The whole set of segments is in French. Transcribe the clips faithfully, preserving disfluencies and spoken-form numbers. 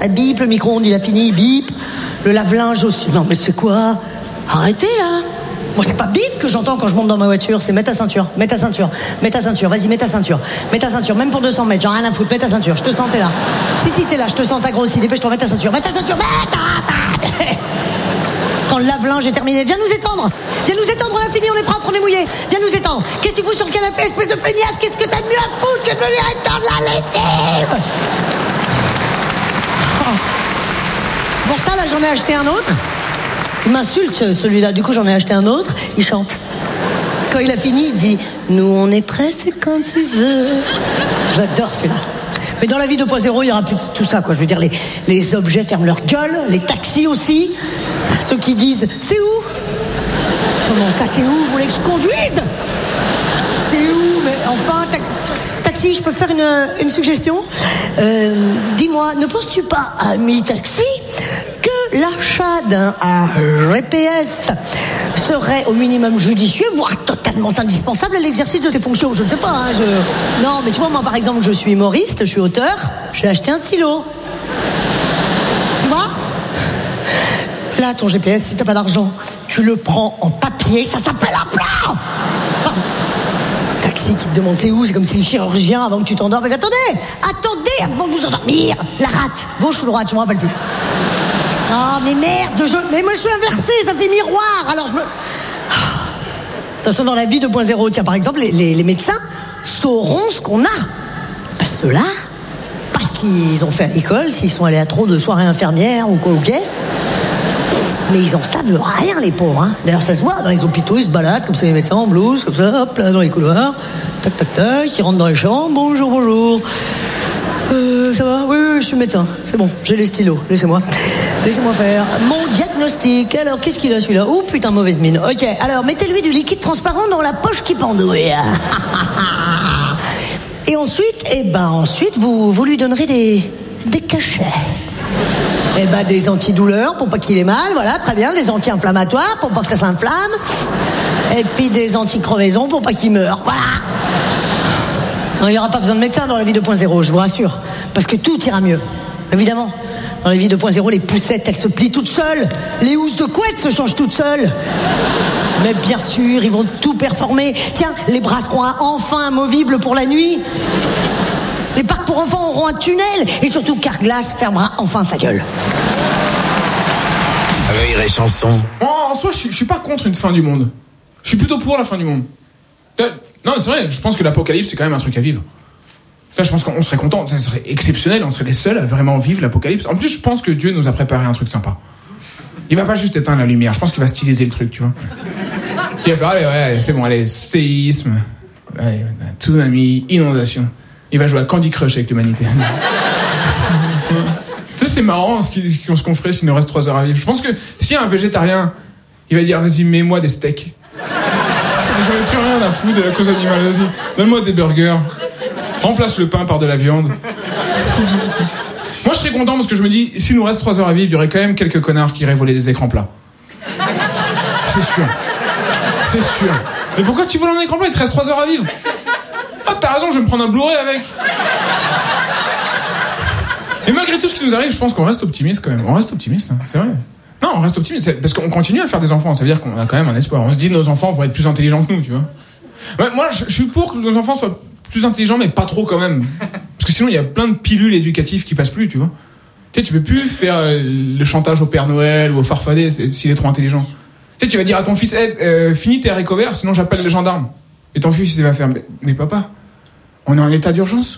ça bip, le micro-ondes il a fini, bip, le lave-linge aussi. Non mais c'est quoi? Arrêtez là. Moi c'est pas bip que j'entends quand je monte dans ma voiture, c'est mets ta ceinture, mets ta ceinture, mets ta ceinture, vas-y mets ta ceinture, mets ta ceinture, même pour deux cents mètres, j'en ai rien à foutre, mets ta ceinture, je te sens t'es là. Si si t'es là, je te sens t'as grossi, dépêche-toi, mets ta ceinture, mets ta ceinture, mets ta ceinture. Quand le lave-linge est terminé, viens nous étendre, viens nous étendre, on a fini, on est propre, on est mouillé, viens nous étendre. Qu'est-ce que tu fous sur le canapé, espèce de feignasse, qu'est-ce que t'as de mieux à foutre que de venir étendre la lessive? Oh. Bon ça là j'en ai acheté un autre. Il m'insulte celui-là, du coup j'en ai acheté un autre, il chante. Quand il a fini, il dit « Nous on est prêts, c'est quand tu veux ». J'adore celui-là. Mais dans la vie deux point zéro, il n'y aura plus tout ça, quoi. Je veux dire, les, les objets ferment leur gueule, les taxis aussi. Ceux qui disent « C'est où ?»« Comment ça, c'est où? Vous voulez que je conduise ?»« C'est où ?» Mais enfin, taxi, taxi, je peux faire une, une suggestion euh, dis-moi, ne penses-tu pas, ami taxi, que l'achat d'un G P S serait au minimum judicieux, voire totalement indispensable à l'exercice de tes fonctions? Je ne sais pas, hein, je... Non, mais tu vois, moi, par exemple, je suis humoriste, je suis auteur, j'ai acheté un stylo. Tu vois? Là, ton G P S, si t'as pas d'argent, tu le prends en papier, ça s'appelle un plan. Pardon. Taxi qui te demande c'est où, c'est comme si le chirurgien, avant que tu t'endormes, mais attendez, attendez avant de vous endormir. La rate, gauche ou droite, je m'en rappelle plus. Oh, mais merde, je... mais moi je suis inversé, ça fait miroir, alors je me... De toute façon, dans la vie deux point zéro, tiens, par exemple, les, les, les médecins sauront ce qu'on a. Parce que là, parce qu'ils ont fait à l'école, s'ils sont allés à trop de soirées infirmières ou quoi, ou caisses, mais ils en savent rien, les pauvres, hein. D'ailleurs, ça se voit, dans les hôpitaux, ils se baladent comme ça, les médecins en blouse, comme ça, hop, là, dans les couloirs, tac, tac, tac, ils rentrent dans les chambres, bonjour, bonjour. Euh, ça va? Oui, oui, je suis médecin. C'est bon, j'ai les stylos. Laissez-moi. Laissez-moi faire mon diagnostic. Alors, qu'est-ce qu'il a celui-là? Oh putain, mauvaise mine. Ok, alors mettez-lui du liquide transparent dans la poche qui pendouille. Et ensuite, eh ben ensuite, vous, vous lui donnerez des, des cachets. Eh ben des antidouleurs pour pas qu'il ait mal, voilà, très bien. Des anti-inflammatoires pour pas que ça s'inflamme. Et puis des anti-crevaisons pour pas qu'il meure. Voilà. Non, il n'y aura pas besoin de médecin dans la vie deux point zéro, je vous rassure. Parce que tout ira mieux. Évidemment. Dans la vie deux point zéro, les poussettes, elles se plient toutes seules. Les housses de couette se changent toutes seules. Mais bien sûr, ils vont tout performer. Tiens, les bras seront enfin amovibles pour la nuit. Les parcs pour enfants auront un tunnel. Et surtout, Carglass fermera enfin sa gueule. Rire et chanson. En, en soi, je, je suis pas contre une fin du monde. Je suis plutôt pour la fin du monde. Non, c'est vrai, je pense que l'apocalypse, c'est quand même un truc à vivre. Là, je pense qu'on serait content, ça serait exceptionnel, on serait les seuls à vraiment vivre l'apocalypse. En plus, je pense que Dieu nous a préparé un truc sympa. Il va pas juste éteindre la lumière, je pense qu'il va styliser le truc, tu vois. Il va faire, allez, ouais, c'est bon, allez, séisme, allez, tsunami, inondation. Il va jouer à Candy Crush avec l'humanité. Tu sais, c'est marrant ce qu'on ferait s'il nous reste trois heures à vivre. Je pense que s'il y a un végétarien, il va dire, vas-y, mets-moi des steaks. J'en ai plus rien à foutre de la cause animale, vas-y. Donne-moi des burgers. Remplace le pain par de la viande. Moi, je serais content parce que je me dis, s'il nous reste trois heures à vivre, il y aurait quand même quelques connards qui iraient voler des écrans plats. C'est sûr. C'est sûr. Mais pourquoi tu voles un écran plat? Il te reste trois heures à vivre. Ah, t'as raison, je vais me prendre un Blu-ray avec. Et malgré tout ce qui nous arrive, je pense qu'on reste optimiste quand même. On reste optimiste, hein, c'est vrai. Non, on reste optimiste, parce qu'on continue à faire des enfants. Ça veut dire qu'on a quand même un espoir. On se dit, nos enfants vont être plus intelligents que nous, tu vois. Ouais, moi, je, je suis pour que nos enfants soient plus intelligents, mais pas trop quand même. Parce que sinon, il y a plein de pilules éducatives qui passent plus, tu vois. Tu sais, tu peux plus faire le chantage au Père Noël ou au Farfadet s'il est trop intelligent. Tu sais, tu vas dire à ton fils, hey, euh, finis tes haricots verts, sinon j'appelle les gendarmes. Et ton fils, il va faire, mais, mais papa, on est en état d'urgence.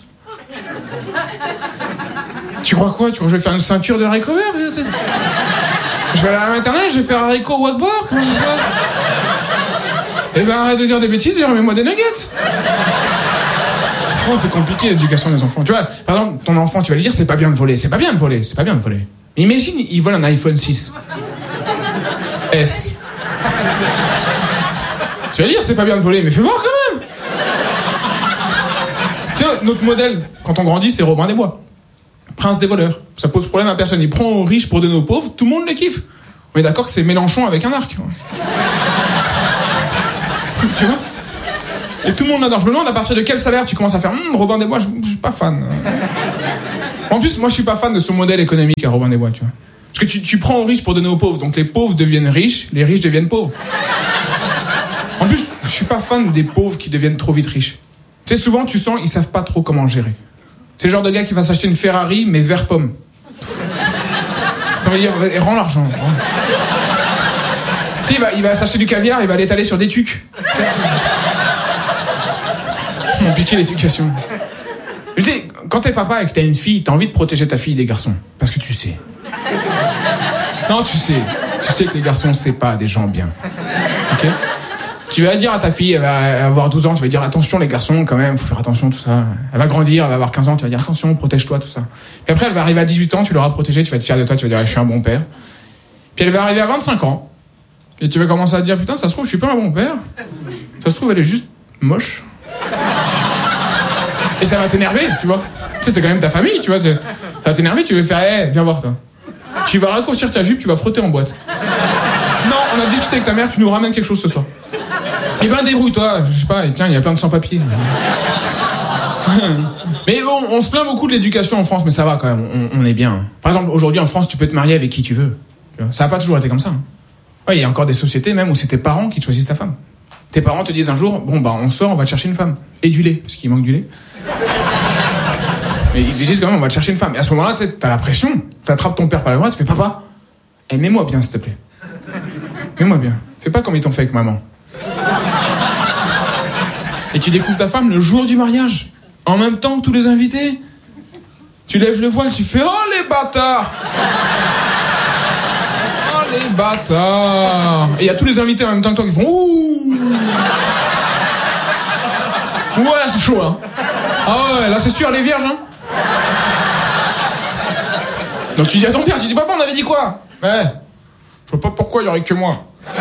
Tu crois quoi? Tu crois que je vais faire une ceinture de haricots verts? Je vais aller à l'internet, je vais faire haricot wakbar, comment ça se passe? Eh ben arrête de dire des bêtises et remets-moi des nuggets. Oh, c'est compliqué l'éducation des enfants. Tu vois, par exemple, ton enfant, tu vas lui dire c'est pas bien de voler, c'est pas bien de voler, c'est pas bien de voler. Mais imagine, il vole un iPhone six S. Tu vas lui dire c'est pas bien de voler, mais fais voir quand même. Tiens, notre modèle, quand on grandit, c'est Robin des Bois. Prince des voleurs. Ça pose problème à personne. Il prend aux riches pour donner aux pauvres, tout le monde le kiffe. On est d'accord que c'est Mélenchon avec un arc. Tu vois? Et tout le monde l'adore. Je me demande à partir de quel salaire tu commences à faire hm, Robin des Bois, je, je suis pas fan. Bon, En plus, moi, je suis pas fan de son modèle économique à Robin des Bois, tu vois. Parce que tu, tu prends aux riches pour donner aux pauvres, donc les pauvres deviennent riches, les riches deviennent pauvres. En plus, je suis pas fan des pauvres qui deviennent trop vite riches. Tu sais, souvent, tu sens, ils savent pas trop comment gérer. C'est le genre de gars qui va s'acheter une Ferrari, mais vert pomme. Ça veut dire, rends l'argent. Rends. Tu sais, il va, il va s'acheter du caviar, il va l'étaler sur des tucs. Ils m'ont piqué l'éducation. Tu sais, quand t'es papa et que t'as une fille, t'as envie de protéger ta fille des garçons. Parce que tu sais. Non, tu sais. Tu sais que les garçons, c'est pas des gens bien. Ok ? Tu vas dire à ta fille, elle va avoir douze ans, tu vas dire attention les garçons quand même, faut faire attention, tout ça. Elle va grandir, elle va avoir quinze ans, tu vas dire attention, protège-toi, tout ça. Puis après, elle va arriver à dix-huit ans, tu l'auras protégée, tu vas être fier de toi, tu vas dire je suis un bon père. Puis elle va arriver à vingt-cinq ans, et tu vas commencer à te dire putain, ça se trouve, je suis pas un bon père. Ça se trouve, elle est juste moche. Et ça va t'énerver, tu vois. Tu sais, c'est quand même ta famille, tu vois. Ça va t'énerver, tu vas faire, hé, hey, viens voir toi. Tu vas raccourcir ta jupe, tu vas frotter en boîte. Non, on a discuté avec ta mère, tu nous ramènes quelque chose ce soir. Eh ben débrouille-toi, je sais pas, tiens, il y a plein de sans-papiers. Mais bon, on se plaint beaucoup de l'éducation en France, mais ça va quand même, on, on est bien. Par exemple, aujourd'hui en France, tu peux te marier avec qui tu veux. Ça n'a pas toujours été comme ça. Ouais, il y a encore des sociétés même où c'est tes parents qui te choisissent ta femme. Tes parents te disent un jour, bon bah on sort, on va te chercher une femme. Et du lait, parce qu'il manque du lait. Mais ils te disent quand même, on va te chercher une femme. Et à ce moment-là, tu sais, t'as la pression, t'attrapes ton père par la bras, tu fais papa, hey, mets-moi bien s'il te plaît. Mets-moi bien. Fais pas comme ils t'ont fait avec maman. Et tu découvres ta femme le jour du mariage, en même temps que tous les invités. Tu lèves le voile, tu fais oh les bâtards. Oh les bâtards. Et il y a tous les invités en même temps que toi qui font ouh. Ouais, là c'est chaud hein. Ah ouais, là c'est sûr les vierges hein. Donc tu dis à ton père, tu dis papa on avait dit quoi? Ouais. Je vois pas pourquoi il y aurait que moi.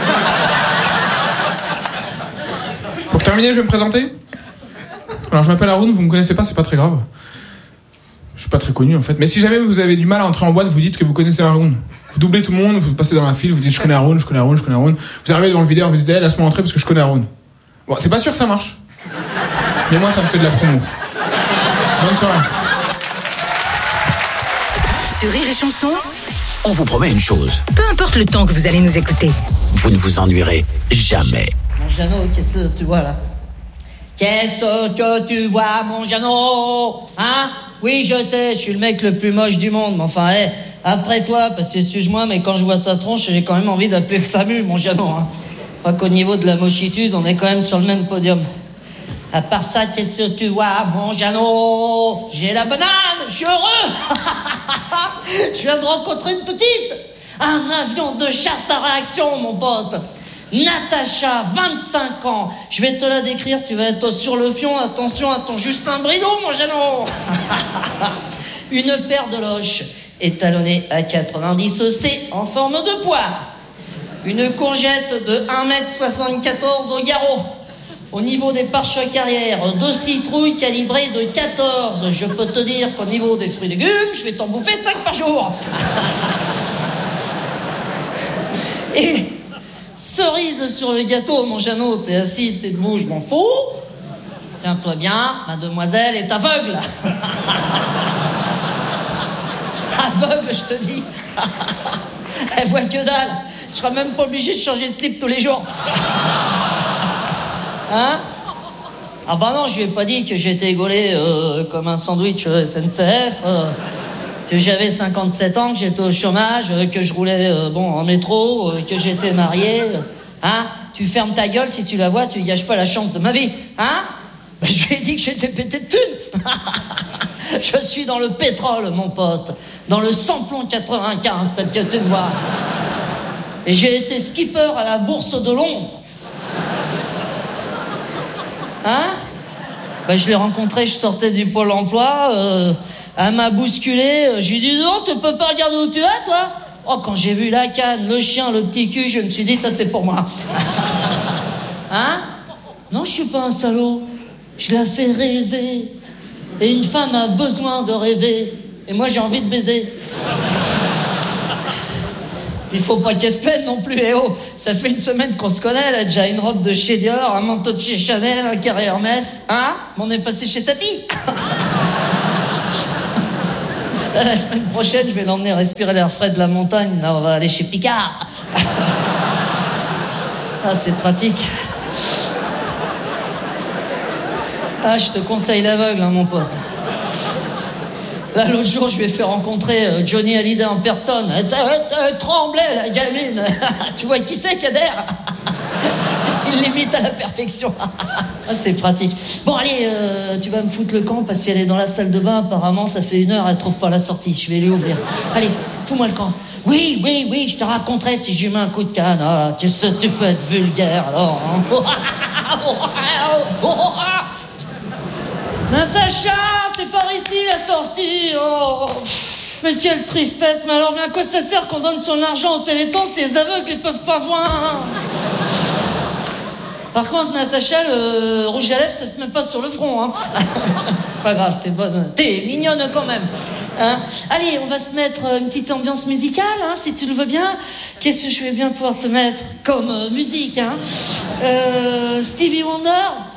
Pour terminer, je vais me présenter. Alors, je m'appelle Haroun, vous me connaissez pas, c'est pas très grave. Je suis pas très connu, en fait. Mais si jamais vous avez du mal à entrer en boîte, vous dites que vous connaissez Haroun. Vous doublez tout le monde, vous passez dans la file, vous dites je connais Haroun, je connais Haroun, je connais Haroun. Vous arrivez devant le vidéo, vous dites hey, laisse-moi entrer parce que je connais Haroun. Bon, c'est pas sûr que ça marche. Mais moi, ça me fait de la promo. Bonne soirée. Sur Rire et Chanson, on vous promet une chose. Peu importe le temps que vous allez nous écouter, vous ne vous ennuierez jamais. Mon Jeannot, qu'est-ce que tu vois là? Qu'est-ce que tu vois, mon Jeannot? Hein? Oui, je sais, je suis le mec le plus moche du monde, mais enfin, hé, hey, après toi, parce que excuse-moi, mais quand je vois ta tronche, j'ai quand même envie d'appeler le SAMU, mon Jeannot. Hein. Je crois qu'au niveau de la mochitude, on est quand même sur le même podium. À part ça, qu'est-ce que tu vois, mon Jeannot? J'ai la banane, je suis heureux. Je viens de rencontrer une petite. Un avion de chasse à réaction, mon pote. Natacha, vingt-cinq ans. Je vais te la décrire, tu vas être sur le fion. Attention à ton Justin Brideau, mon Jeannot. Une paire de loches étalonnée à quatre-vingt-dix C en forme de poire. Une courgette de un mètre soixante-quatorze au garrot. Au niveau des pare-chocs arrière, deux citrouilles calibrées de quatorze. Je peux te dire qu'au niveau des fruits et légumes, je vais t'en bouffer cinq par jour. Et cerise sur le gâteau, mon Jeannot, t'es assis, t'es debout, je m'en fous. Tiens-toi bien, mademoiselle est aveugle. Aveugle, je te dis. Elle voit que dalle. Je serai même pas obligé de changer de slip tous les jours. Hein? Ah bah non, je lui ai pas dit que j'étais gaulé euh, comme un sandwich euh, S N C F, euh, que j'avais cinquante-sept ans, que j'étais au chômage, euh, que je roulais euh, bon en métro, euh, que j'étais marié. Euh, hein? Tu fermes ta gueule, si tu la vois, tu gâches pas la chance de ma vie. Hein? Bah, je lui ai dit que j'étais pété de thunes. Je suis dans le pétrole, mon pote. Dans le samplon quatre-vingt-quinze, tel que tu me vois. Et j'ai été skipper à la bourse de Londres. Hein? Ben, je l'ai rencontrée, je sortais du Pôle emploi, euh, elle m'a bousculé, j'ai dit non, tu peux pas regarder où tu es, toi? Oh, quand j'ai vu la canne, le chien, le petit cul, je me suis dit, ça c'est pour moi. Hein? Non, je suis pas un salaud, je la fais rêver. Et une femme a besoin de rêver, et moi j'ai envie de baiser. Il faut pas qu'elle se peine non plus, eh oh, ça fait une semaine qu'on se connaît, elle a déjà une robe de chez Dior, un manteau de chez Chanel, un carré Hermès, hein? On est passé chez Tati. La semaine prochaine, je vais l'emmener respirer l'air frais de la montagne. Là, on va aller chez Picard. Ah, c'est pratique. Ah, je te conseille l'aveugle, hein, mon pote. Là, l'autre jour, je lui ai fait rencontrer euh, Johnny Hallyday en personne. Elle, elle, elle tremblait, la gamine. Tu vois qui c'est, Kader? Il l'imite à la perfection. Ah, c'est pratique. Bon, allez, euh, tu vas me foutre le camp parce qu'elle est dans la salle de bain. Apparemment, ça fait une heure, elle trouve pas la sortie. Je vais lui ouvrir. Allez, fous-moi le camp. Oui, oui, oui, je te raconterai si je lui mets un coup de canne. Ah, tu sais, tu peux être vulgaire, alors. Hein. Natacha, c'est par ici la sortie. Oh. Mais quelle tristesse. Mais alors, mais à quoi ça sert qu'on donne son argent au Téléthon si les aveugles ne peuvent pas voir? Par contre, Natacha, le rouge à lèvres, ça se met pas sur le front. Hein. Pas grave, t'es bonne. T'es mignonne quand même. Hein. Allez, on va se mettre une petite ambiance musicale, hein, si tu le veux bien. Qu'est-ce que je vais bien pouvoir te mettre comme euh, musique, hein? euh, Stevie Wonder,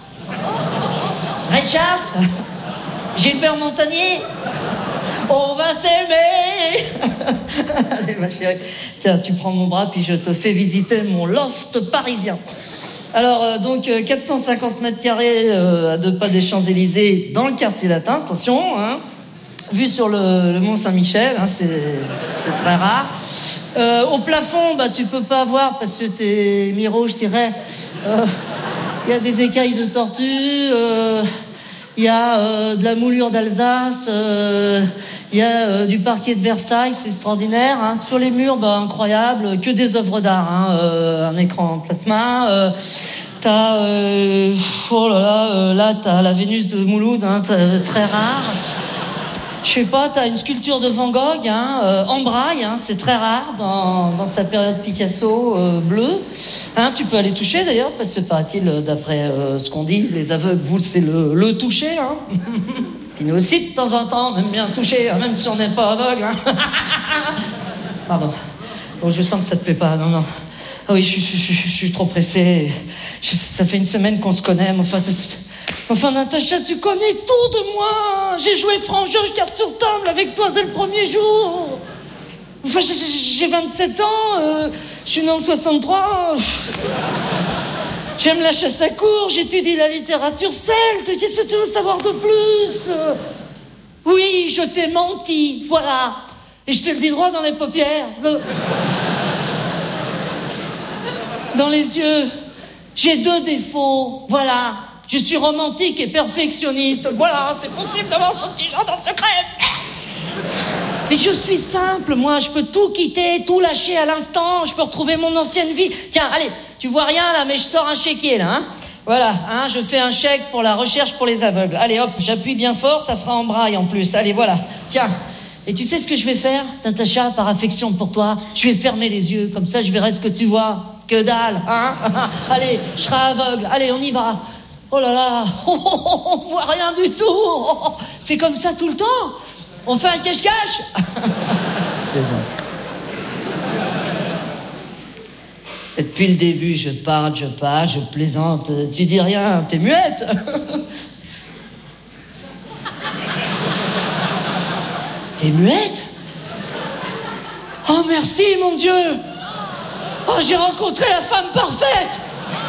Ray Charles, Gilbert Montagnier. On va s'aimer. Allez, ma chérie. Tiens, tu prends mon bras, puis je te fais visiter mon loft parisien. Alors, euh, donc, euh, quatre cent cinquante mètres carrés euh, à deux pas des Champs-Élysées, dans le quartier latin, attention, hein. Vue sur le, le Mont Saint-Michel, hein, c'est, c'est très rare. Euh, au plafond, bah, tu peux pas voir parce que t'es Miro, je dirais. Il euh, y a des écailles de tortue, il euh, y a euh, de la moulure d'Alsace, il euh, y a euh, du parquet de Versailles, c'est extraordinaire. Hein. Sur les murs, bah, incroyable, que des œuvres d'art, hein, euh, un écran en plasma. Euh, t'as, euh, oh là là, euh, là t'as la Vénus de Mouloud, hein, très rare. Je sais pas, t'as une sculpture de Van Gogh, hein, euh, en braille, hein, c'est très rare dans, dans sa période Picasso euh, bleue. Hein, tu peux aller toucher d'ailleurs, parce que paraît-il, d'après euh, ce qu'on dit, les aveugles, vous, c'est le, le toucher. Hein. Puis nous aussi, de temps en temps, on aime bien toucher, hein, même si on n'est pas aveugle. Hein. Pardon. Bon, je sens que ça te plaît pas, non, non. Ah oui, je, je, je, je, je suis trop pressé. Je, ça fait une semaine qu'on se connaît, mais enfin... Enfin, Natacha, tu connais tout de moi. J'ai joué franc-jeu, carte sur table avec toi dès le premier jour. Enfin, j'ai vingt-sept ans, euh, je suis né en soixante-trois. J'aime la chasse à courre, j'étudie la littérature celte. Qu'est-ce que tu veux savoir de plus? Oui, je t'ai menti, voilà. Et je te le dis droit dans les paupières. Dans les yeux. J'ai deux défauts, voilà. Je suis romantique et perfectionniste. Voilà, c'est possible d'avoir son petit jardin secret. Mais je suis simple, moi. Je peux tout quitter, tout lâcher à l'instant. Je peux retrouver mon ancienne vie. Tiens, allez, tu vois rien là, mais je sors un chéquier là. Hein. Voilà, hein, je fais un chèque pour la recherche pour les aveugles. Allez, hop, j'appuie bien fort, ça fera en braille en plus. Allez, voilà. Tiens. Et tu sais ce que je vais faire, Natacha, par affection pour toi? Je vais fermer les yeux, comme ça je verrai ce que tu vois. Que dalle, hein. Allez, je serai aveugle. Allez, on y va. Oh là là, oh, oh, oh, on voit rien du tout. Oh, oh, c'est comme ça tout le temps. On fait un cache-cache. Plaisante. Depuis le début, je te parle, je parle, je plaisante. Tu dis rien, t'es muette. T'es muette? Oh merci, mon Dieu. Oh, j'ai rencontré la femme parfaite.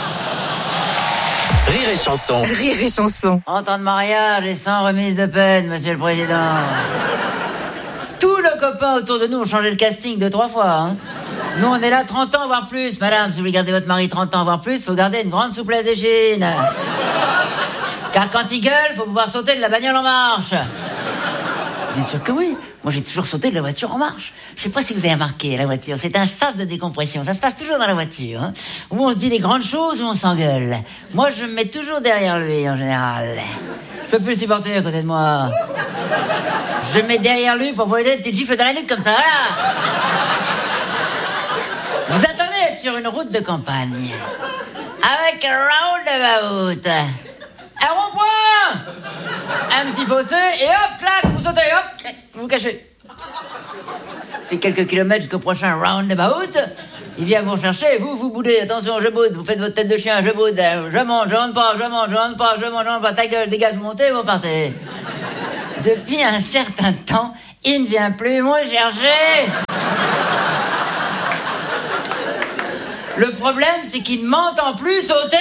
Rire et chanson. Rire et chanson. En temps de mariage et sans remise de peine, monsieur le président. Tous nos copains autour de nous ont changé le casting deux, trois fois. Hein. Nous, on est là trente ans, voire plus. Madame, si vous voulez garder votre mari trente ans, voire plus, il faut garder une grande souplesse d'échine. Car quand il gueule, il faut pouvoir sauter de la bagnole en marche. Bien sûr que oui. Moi, j'ai toujours sauté de la voiture en marche. Je sais pas si vous avez remarqué, la voiture, c'est un sas de décompression. Ça se passe toujours dans la voiture. Hein, où on se dit des grandes choses, où on s'engueule. Moi, je me mets toujours derrière lui, en général. Je peux plus le supporter à côté de moi. Je me mets derrière lui pour pouvoir lui donner une petite gifle dans la nuque, comme ça, voilà. Vous attendez d'être sur une route de campagne. Avec un roundabout. Un rond-point. Un petit fossé, et hop, clac, vous sautez, hop, vous vous cachez. Fait quelques kilomètres jusqu'au prochain roundabout. Il vient vous chercher et vous, vous boudez. Attention, je boude, vous faites votre tête de chien, je boude. Je monte, je monte pas, je monte, je monte pas, je monte, je monte pas. Ta gueule, dégage, vous montez, vous partez. Depuis un certain temps, Il ne vient plus me chercher. Le problème, c'est qu'il ne m'entend plus sauter.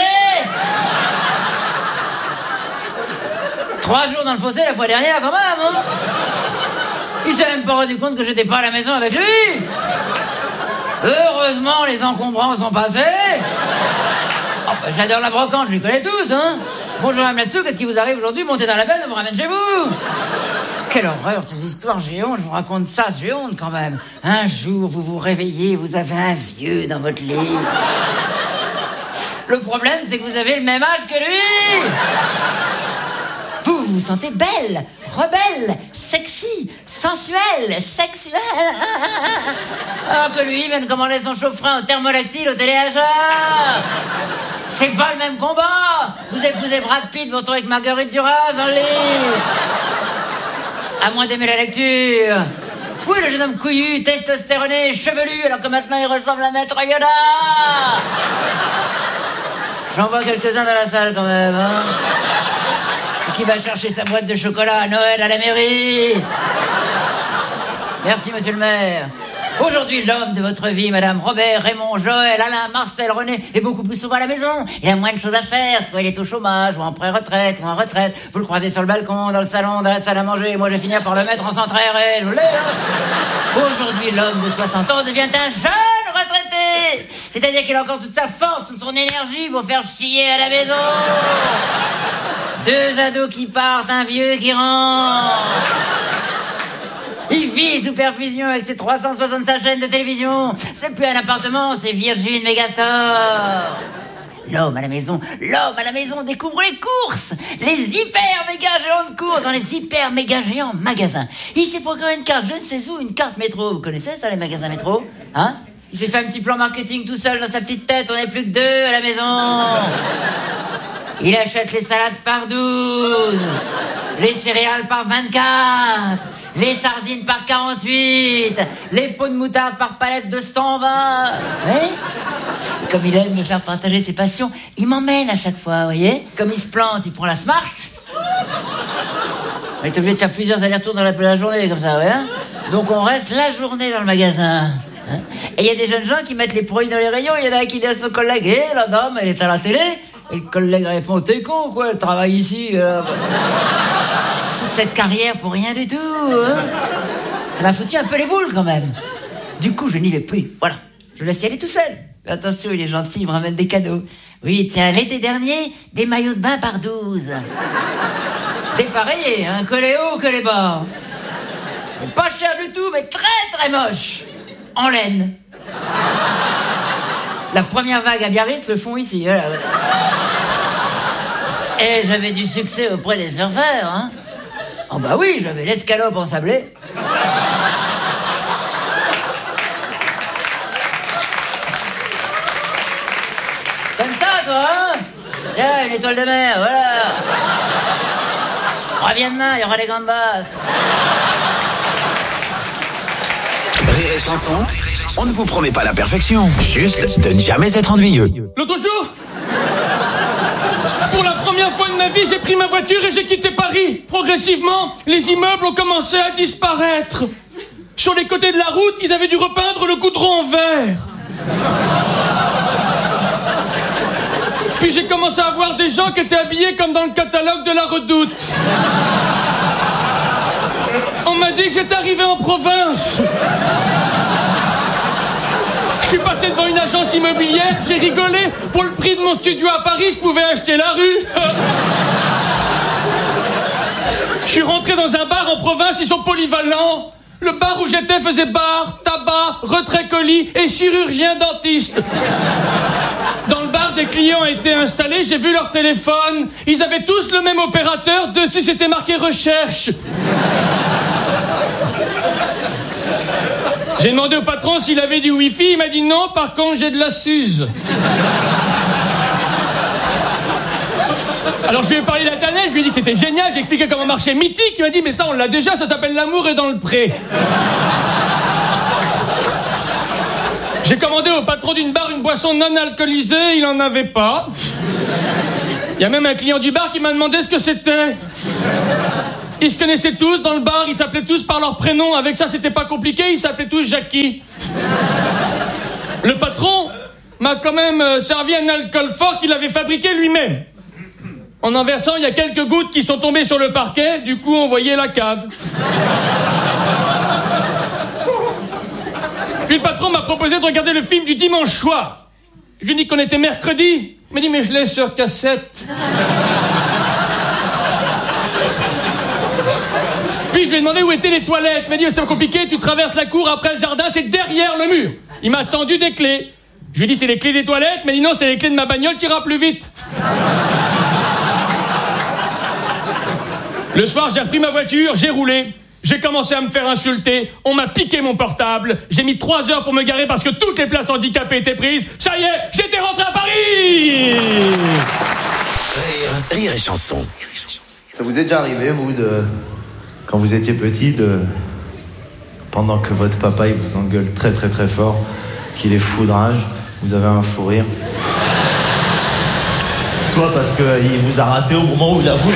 Trois jours dans le fossé la fois dernière, quand même, hein. Il s'est même pas rendu compte que j'étais pas à la maison avec lui. Heureusement, les encombrants sont passés. Oh, bah, j'adore la brocante, je les connais tous, hein. Bonjour, madame là-dessous, qu'est-ce qui vous arrive aujourd'hui? Montez dans la benne, on vous ramène chez vous. Quelle horreur, ces histoires, j'ai honte, je vous raconte ça, j'ai honte quand même. Un jour, vous vous réveillez, vous avez un vieux dans votre lit. Le problème, c'est que vous avez le même âge que lui. Vous, vous vous sentez belle, rebelle, sexy, sensuelle, sexuelle. Alors que lui vient de commander son chauffe-frein au thermolactyle au téléachat. C'est pas le même combat. Vous épousez Brad Pitt, vous retrouvez avec Marguerite Duras dans le lit. À moins d'aimer la lecture. Oui, le jeune homme couillu, testostéroné, chevelu, alors que maintenant il ressemble à Maître Yoda. J'en vois quelques-uns dans la salle quand même, hein. Qui va chercher sa boîte de chocolat à Noël à la mairie. Merci, monsieur le maire. Aujourd'hui, l'homme de votre vie, madame, Robert, Raymond, Joël, Alain, Marcel, René, est beaucoup plus souvent à la maison. Il a moins de choses à faire. Soit il est au chômage, ou en pré-retraite, ou en retraite. Vous le croisez sur le balcon, dans le salon, dans la salle à manger. Moi, je vais finir par le mettre en centre aéré. Je vous l'ai, hein. Aujourd'hui, l'homme de soixante ans devient un jeune retraité. C'est-à-dire qu'il a encore toute sa force, toute son énergie pour faire chier à la maison. Deux ados qui partent, un vieux qui rentre. Il vit sous perfusion avec ses trois cent soixante-cinq chaînes de télévision. C'est plus un appartement, c'est Virgin Megastore. L'homme à la maison, l'homme à la maison découvre les courses. Les hyper méga géants de courses dans les hyper méga géants magasins. Il s'est procuré une carte, je ne sais où, une carte métro. Vous connaissez ça, les magasins métro? Hein? Il s'est fait un petit plan marketing tout seul dans sa petite tête. On n'est plus que deux à la maison. Il achète les salades par douze, les céréales par vingt-quatre, les sardines par quarante-huit, les pots de moutarde par palette de cent vingt. Oui. Et comme il aime me faire partager ses passions, il m'emmène à chaque fois, vous voyez. Comme il se plante, il prend la Smart. On est obligé de faire plusieurs allers-retours dans la, la journée, comme ça, ouais. Hein. Donc on reste la journée dans le magasin. Hein. Et il y a des jeunes gens qui mettent les produits dans les rayons. Il y en a un qui dit à son collègue, hé, hey, la dame, elle est à la télé. Et le collègue répond, t'es con, quoi, elle travaille ici. Euh... Toute cette carrière pour rien du tout, hein. Ça m'a foutu un peu les boules, quand même. Du coup, je n'y vais plus, voilà. Je laisse y aller tout seul. Mais attention, il est gentil, il me ramène des cadeaux. Oui, tiens, l'été dernier, des maillots de bain par douze. Dépareillés, hein, que les hauts, que les bas. Et pas cher du tout, mais très, très moche. En laine. La première vague à Biarritz le font ici, voilà. Et j'avais du succès auprès des surfeurs, hein. Oh bah oui, j'avais l'escalope en sablé. Comme ça, toi, hein. Tiens, une étoile de mer, voilà. Reviens demain, il y aura des gambas. Rire et chanson, on ne vous promet pas la perfection, juste de ne jamais être ennuyeux. L'autre jour, pour la première fois de ma vie, j'ai pris ma voiture et j'ai quitté Paris. Progressivement, les immeubles ont commencé à disparaître. Sur les côtés de la route, ils avaient dû repeindre le goudron en vert. Puis j'ai commencé à voir des gens qui étaient habillés comme dans le catalogue de la Redoute. On m'a dit que j'étais arrivé en province. Je suis passé devant une agence immobilière, j'ai rigolé. Pour le prix de mon studio à Paris, je pouvais acheter la rue. Je suis rentré dans un bar en province, ils sont polyvalents. Le bar où j'étais faisait bar, tabac, retrait colis et chirurgien dentiste. Dans le bar, des clients étaient installés, j'ai vu leur téléphone. Ils avaient tous le même opérateur, dessus c'était marqué recherche. J'ai demandé au patron s'il avait du wifi, il m'a dit non, par contre j'ai de la Suze. Alors je lui ai parlé d'Internet, je lui ai dit que c'était génial, j'ai expliqué comment marchait Mythique, il m'a dit mais ça on l'a déjà, ça s'appelle L'amour est dans le pré. J'ai commandé au patron d'une bar une boisson non alcoolisée, il en avait pas. Il y a même un client du bar qui m'a demandé ce que c'était. Ils se connaissaient tous dans le bar, ils s'appelaient tous par leur prénom. Avec ça, c'était pas compliqué, ils s'appelaient tous Jackie. Le patron m'a quand même euh, servi un alcool fort qu'il avait fabriqué lui-même. En en versant, il y a quelques gouttes qui sont tombées sur le parquet, du coup, on voyait la cave. Puis le patron m'a proposé de regarder le film du dimanche soir. Je lui ai dit qu'on était mercredi. Il m'a dit, mais je l'ai sur cassette. Puis je lui ai demandé où étaient les toilettes. Il m'a dit, c'est compliqué, tu traverses la cour, après le jardin, c'est derrière le mur. Il m'a tendu des clés. Je lui ai dit, c'est les clés des toilettes. Il m'a dit, non, c'est les clés de ma bagnole qui ira plus vite. Le soir, j'ai repris ma voiture, j'ai roulé. J'ai commencé à me faire insulter, on m'a piqué mon portable, j'ai mis trois heures pour me garer parce que toutes les places handicapées étaient prises. Ça y est, j'étais rentré à Paris. Rire, rire et chanson. Ça vous est déjà arrivé, vous, de... quand vous étiez petit, de... pendant que votre papa il vous engueule très très très fort, qu'il est foudrage, vous avez un fou rire? Soit parce qu'il vous a raté au moment où il a voulu.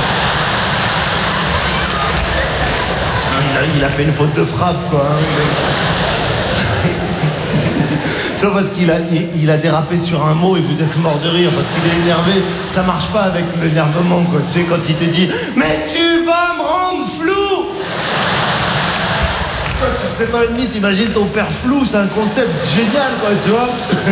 Il a fait une faute de frappe, quoi. Soit parce qu'il a, il, il a dérapé sur un mot et vous êtes mort de rire parce qu'il est énervé. Ça marche pas avec l'énervement, quoi. Tu sais, quand il te dit « Mais tu vas me rendre flou !» C'est pas une mythe, t'imagines ton père flou, c'est un concept génial, quoi, tu vois.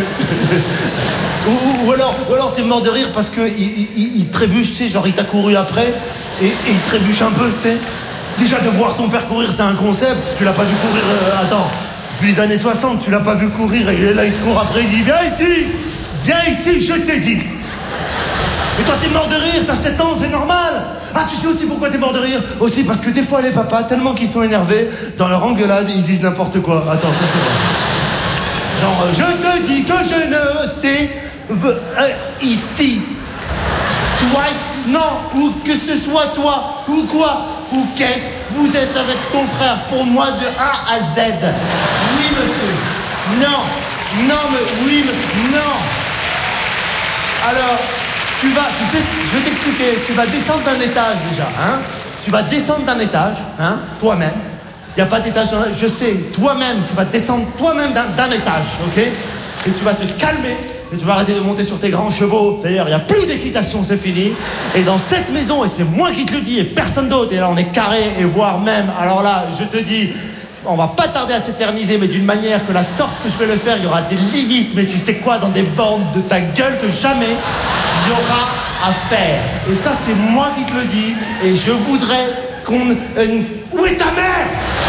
ou, ou alors, ou alors t'es mort de rire parce qu'il il, il, il trébuche, tu sais, genre il t'a couru après et, et il trébuche un peu, tu sais. Déjà de voir ton père courir, c'est un concept. Tu l'as pas vu courir, euh, attends, depuis les années soixante, tu l'as pas vu courir et il est là, il te court après, il dit viens ici, viens ici, je t'ai dit. Et toi t'es mort de rire, t'as sept ans, c'est normal. Ah, tu sais aussi pourquoi t'es mort de rire? Aussi parce que des fois les papas, tellement qu'ils sont énervés, dans leur engueulade, ils disent n'importe quoi. Attends, ça c'est vrai. Genre, euh, je te dis que je ne sais euh, ici. Toi, non, ou que ce soit toi, ou quoi. Ou qu'est-ce? Vous êtes avec ton frère pour moi de A à Z. Oui, monsieur. Non. Non, mais oui, mais non. Alors, tu vas, tu sais, je vais t'expliquer. Tu vas descendre d'un étage déjà, hein. Tu vas descendre d'un étage, hein, toi-même. Il n'y a pas d'étage dans la... Je sais, toi-même, tu vas descendre toi-même d'un, d'un étage, ok? Et tu vas te calmer. Et tu vas arrêter de monter sur tes grands chevaux. D'ailleurs, il n'y a plus d'équitation, c'est fini. Et dans cette maison, et c'est moi qui te le dis, et personne d'autre, et là on est carré, et voire même, alors là, je te dis, on va pas tarder à s'éterniser, mais d'une manière que la sorte que je vais le faire, il y aura des limites, mais tu sais quoi, dans des bornes de ta gueule que jamais il y aura à faire. Et ça, c'est moi qui te le dis, et je voudrais qu'on... Euh, où est ta mère?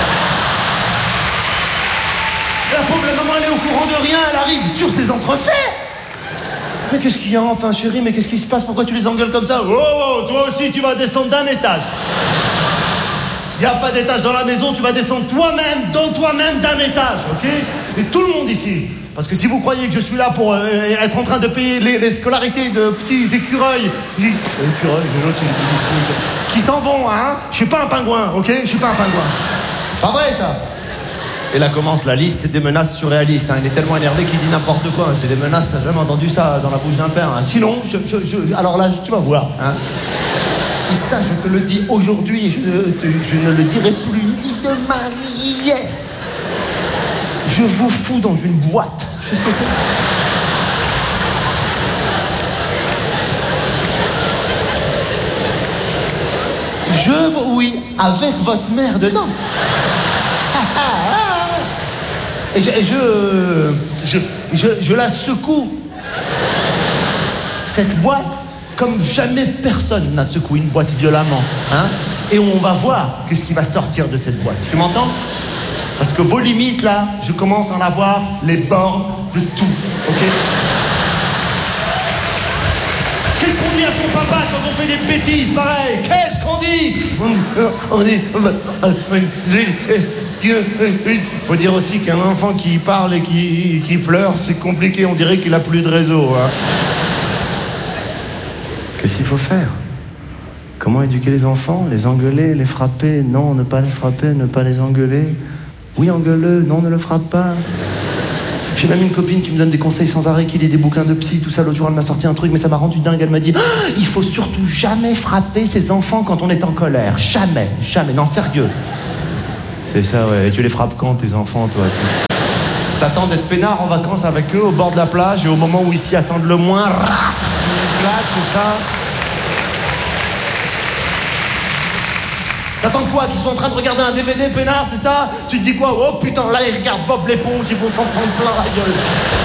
La pauvre la maman, elle est au courant de rien, elle arrive sur ses entrefaits. Mais qu'est-ce qu'il y a enfin, chérie? Mais qu'est-ce qui se passe? Pourquoi tu les engueules comme ça? Oh, oh, toi aussi, tu vas descendre d'un étage. Il n'y a pas d'étage dans la maison, tu vas descendre toi-même, dans toi-même d'un étage, ok? Et tout le monde ici. Parce que si vous croyez que je suis là pour euh, être en train de payer les, les scolarités de petits écureuils, les, écureuils, l'autre, qui s'en vont, hein? Je suis pas un pingouin, ok? Je suis pas un pingouin. C'est pas vrai, ça. Et là commence la liste des menaces surréalistes. Hein. Il est tellement énervé qu'il dit n'importe quoi. Hein. C'est des menaces, t'as jamais entendu ça dans la bouche d'un père. Hein. Sinon, je, je, je, alors là, tu vas voir. Hein. Et ça, je te le dis aujourd'hui, je, je ne le dirai plus ni demain ni hier. Je vous fous dans une boîte. Je sais ce que c'est. Je, oui, avec votre mère dedans. Et je, je, je, je, je la secoue. Cette boîte, comme jamais personne n'a secoué une boîte violemment. Hein? Et on va voir qu'est-ce qui va sortir de cette boîte. Tu m'entends? Parce que vos limites, là, je commence à en avoir les bornes de tout. Ok? Qu'est-ce qu'on dit à son papa quand on fait des bêtises pareil? Qu'est-ce qu'on dit? On, on dit... Il faut dire aussi qu'un enfant qui parle et qui, qui pleure, c'est compliqué, on dirait qu'il a plus de réseau. Hein. Qu'est-ce qu'il faut faire? Comment éduquer les enfants? Les engueuler, les frapper? Non, ne pas les frapper, ne pas les engueuler. Oui, engueule-le, non, ne le frappe pas. J'ai même une copine qui me donne des conseils sans arrêt, qui lit des bouquins de psy, tout ça. L'autre jour, elle m'a sorti un truc, mais ça m'a rendu dingue. Elle m'a dit, ah, il faut surtout jamais frapper ses enfants quand on est en colère. Jamais, jamais. Non, sérieux. C'est ça, ouais. Et tu les frappes quand, tes enfants, toi tu... T'attends d'être peinard en vacances avec eux, au bord de la plage, et au moment où ils s'y attendent le moins, rap, tu éclates, c'est ça. T'attends quoi? Qu'ils soient en train de regarder un D V D, peinard, c'est ça? Tu te dis quoi? Oh putain, là, ils regardent Bob l'éponge, ils vont s'en prendre plein la gueule.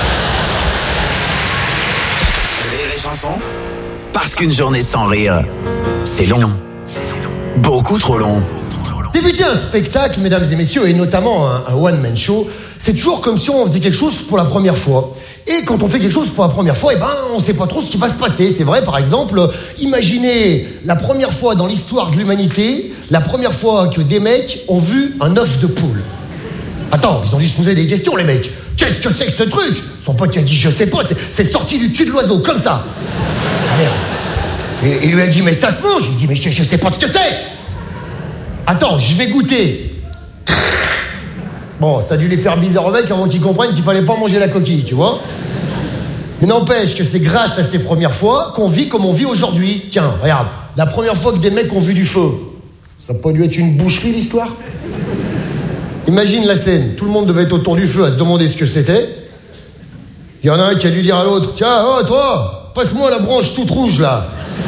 Rire et chanson, parce qu'une journée sans rire, c'est long. Beaucoup trop long. Débuter un spectacle, mesdames et messieurs, et notamment un, un one-man show, c'est toujours comme si on faisait quelque chose pour la première fois. Et quand on fait quelque chose pour la première fois, eh ben, on sait pas trop ce qui va se passer. C'est vrai, par exemple, imaginez la première fois dans l'histoire de l'humanité, la première fois que des mecs ont vu un œuf de poule. Attends, ils ont dû se poser des questions, les mecs. Qu'est-ce que c'est que ce truc? Son pote qui a dit, je sais pas, c'est, c'est sorti du cul de l'oiseau, comme ça. Ah, merde. Et il lui a dit, mais ça se mange? Il dit, mais je, je sais pas ce que c'est. Attends, je vais goûter. Bon, ça a dû les faire bizarre au mec avant qu'ils comprennent qu'il fallait pas manger la coquille, tu vois. Mais n'empêche que c'est grâce à ces premières fois qu'on vit comme on vit aujourd'hui. Tiens, regarde, la première fois que des mecs ont vu du feu, ça n'a pas dû être une boucherie, l'histoire? Imagine la scène, tout le monde devait être autour du feu à se demander ce que c'était. Il y en a un qui a dû dire à l'autre, tiens, oh toi, passe-moi la branche toute rouge, là.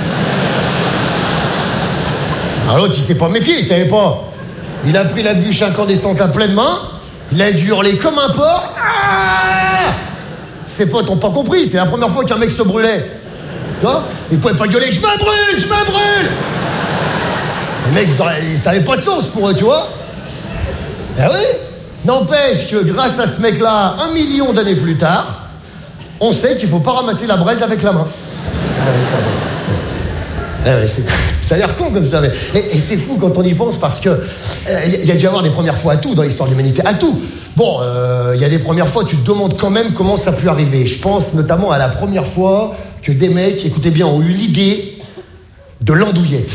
Alors l'autre, il s'est pas méfié, il savait pas. Il a pris la bûche incandescente à pleine main, il a dû hurler comme un porc. Ah, ses potes n'ont pas compris, c'est la première fois qu'un mec se brûlait. Tu vois? Il pouvait pas gueuler, je me brûle, je me brûle. Les mecs, ils, ça avait pas de sens pour eux, tu vois. Eh oui. N'empêche que grâce à ce mec-là, un million d'années plus tard, on sait qu'il faut pas ramasser la braise avec la main. Ah oui, ça va. Ah ouais, c'est, ça a l'air con comme ça, mais et, et c'est fou quand on y pense parce que il euh, y, y a dû y avoir des premières fois à tout dans l'histoire de l'humanité, à tout. Bon, il euh, y a des premières fois, tu te demandes quand même comment ça a pu arriver. Je pense notamment à la première fois que des mecs, écoutez bien, ont eu l'idée de l'andouillette.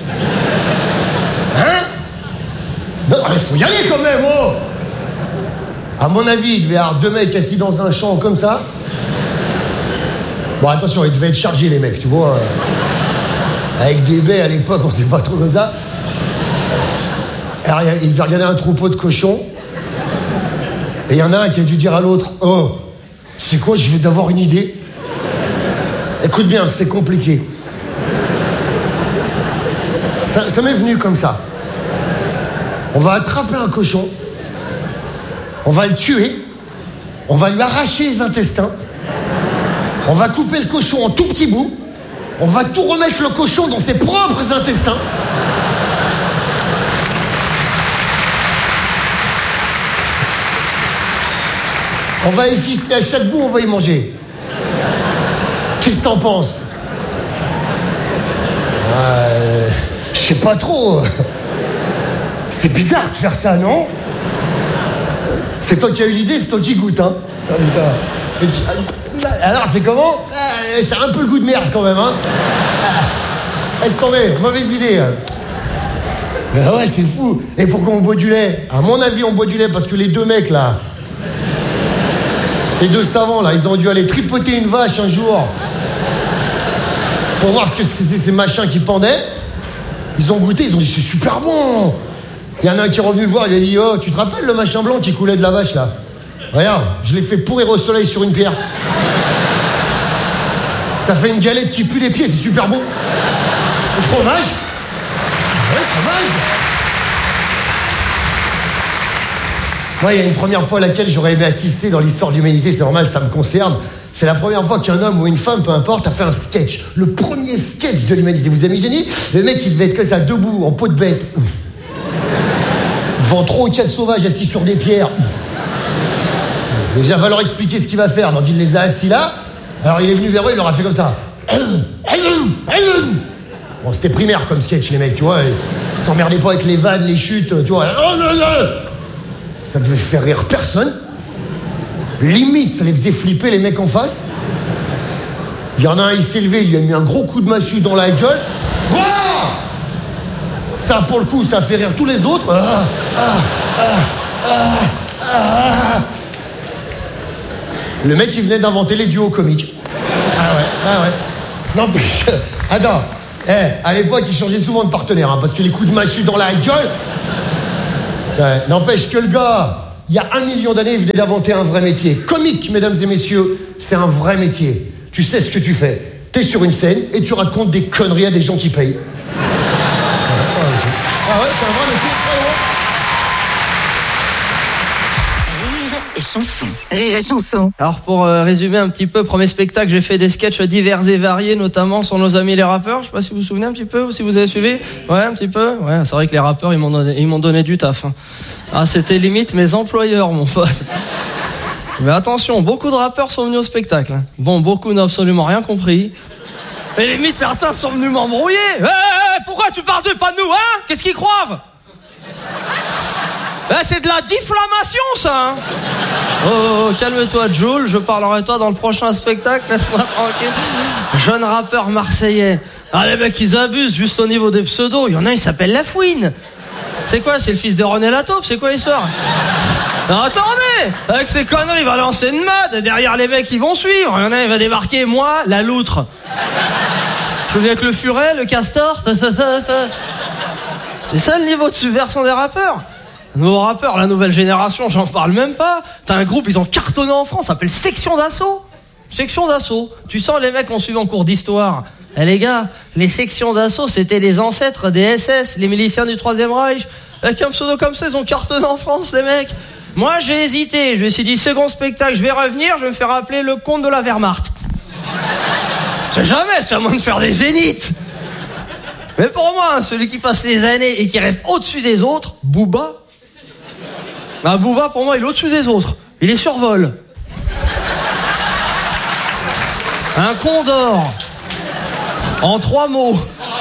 Hein? Non, il faut y aller quand même, oh! À mon avis, il devait y avoir deux mecs assis dans un champ comme ça. Bon, attention, ils devaient être chargés les mecs, tu vois. Avec des baies à l'époque, on sait pas trop comme ça. Alors, il devait regarder un troupeau de cochons. Et il y en a un qui a dû dire à l'autre, oh, tu sais quoi, je vais d'avoir une idée. Écoute bien, c'est compliqué. Ça, ça m'est venu comme ça. On va attraper un cochon. On va le tuer. On va lui arracher les intestins. On va couper le cochon en tout petits bouts. On va tout remettre le cochon dans ses propres intestins. On va efficer à chaque bout, on va y manger. Qu'est-ce que t'en penses? euh, Je sais pas trop. C'est bizarre de faire ça, non? C'est toi qui as eu l'idée, c'est toi qui goûte, hein. Oh, alors, c'est comment? euh, C'est un peu le goût de merde, quand même, hein. Laisse tomber, mauvaise idée. Ben ouais, c'est fou. Et pourquoi on boit du lait? À mon avis, on boit du lait parce que les deux mecs, là, les deux savants, là, ils ont dû aller tripoter une vache un jour pour voir ce que c'est ces machins qui pendaient. Ils ont goûté, ils ont dit, c'est super bon. Il y en a un qui est revenu le voir, il a dit, oh, tu te rappelles le machin blanc qui coulait de la vache, là? Regarde, je l'ai fait pourrir au soleil sur une pierre. Ça fait une galette qui pue les pieds, c'est super bon. Le fromage. Ouais, fromage. Moi, il y a une première fois à laquelle j'aurais aimé assister dans l'histoire de l'humanité, c'est normal, ça me concerne. C'est la première fois qu'un homme ou une femme, peu importe, a fait un sketch. Le premier sketch de l'humanité. Vous imaginez? Le mec, il devait être que ça, debout, en peau de bête. Devant trois quatre sauvages assis sur des pierres. Déjà, va leur expliquer ce qu'il va faire. Donc, il les a assis là. Alors, il est venu vers eux, il leur a fait comme ça. Bon, c'était primaire comme sketch, les mecs, tu vois. Ils s'emmerdaient pas avec les vannes, les chutes, tu vois. Ça devait faire rire personne. Limite, ça les faisait flipper, les mecs en face. Il y en a un, il s'est levé, il lui a mis un gros coup de massue dans la gueule. Wow, ça, pour le coup, ça a fait rire tous les autres. Ah, ah, ah, ah, ah. Le mec, il venait d'inventer les duos comiques. Ah ouais, ah ouais. N'empêche que... Attends, eh, à l'époque, il changeait souvent de partenaire, hein, parce que les coups de massue dans la gueule... Ouais, n'empêche que le gars, il y a un million d'années, il venait d'inventer un vrai métier. Comique, mesdames et messieurs, c'est un vrai métier. Tu sais ce que tu fais. T'es sur une scène et tu racontes des conneries à des gens qui payent. Ah ouais, c'est un vrai métier. Rire et chanson. Rire et chanson. Alors pour euh, résumer un petit peu, premier spectacle, j'ai fait des sketchs divers et variés, notamment sur nos amis les rappeurs. Je sais pas si vous vous souvenez un petit peu ou si vous avez suivi. Ouais, un petit peu. Ouais, c'est vrai que les rappeurs, ils m'ont donné, ils m'ont donné du taf. Hein. Ah, c'était limite mes employeurs, mon pote. Mais attention, beaucoup de rappeurs sont venus au spectacle. Hein. Bon, beaucoup n'ont absolument rien compris. Et limite, certains sont venus m'embrouiller. Hé, hey, hey, pourquoi tu parles d'eux, pas de nous, hein? Qu'est-ce qu'ils croient? Eh, c'est de la diffamation, ça, hein. Oh, oh, oh, calme-toi, Jules, je parlerai de toi dans le prochain spectacle, laisse-moi tranquille. Jeune rappeur marseillais. Ah, les mecs, ils abusent juste au niveau des pseudos. Il y en a, il s'appelle La Fouine. C'est quoi, c'est le fils de René Lataupe? C'est quoi l'histoire? Non, attendez, avec ces conneries, il va lancer une mode, et derrière les mecs, ils vont suivre. Il y en a, il va débarquer, moi, la loutre. Je viens avec le furet, le castor. C'est ça le niveau de subversion des rappeurs. Nos rappeurs, la nouvelle génération, j'en parle même pas. T'as un groupe, ils ont cartonné en France, ça s'appelle Section d'Assaut. Section d'Assaut. Tu sens les mecs ont suivi en cours d'histoire. Eh les gars, les sections d'assaut, c'était les ancêtres des S S, les miliciens du Troisième Reich. Avec un pseudo comme ça, ils ont cartonné en France, les mecs. Moi, j'ai hésité. Je me suis dit, second spectacle, je vais revenir, je vais me faire appeler le comte de la Wehrmacht. C'est jamais, c'est à moins de faire des zéniths. Mais pour moi, celui qui passe les années et qui reste au-dessus des autres, Booba. Bah, Booba, pour moi, il est au-dessus des autres. Il est survol. Un condor. En trois mots.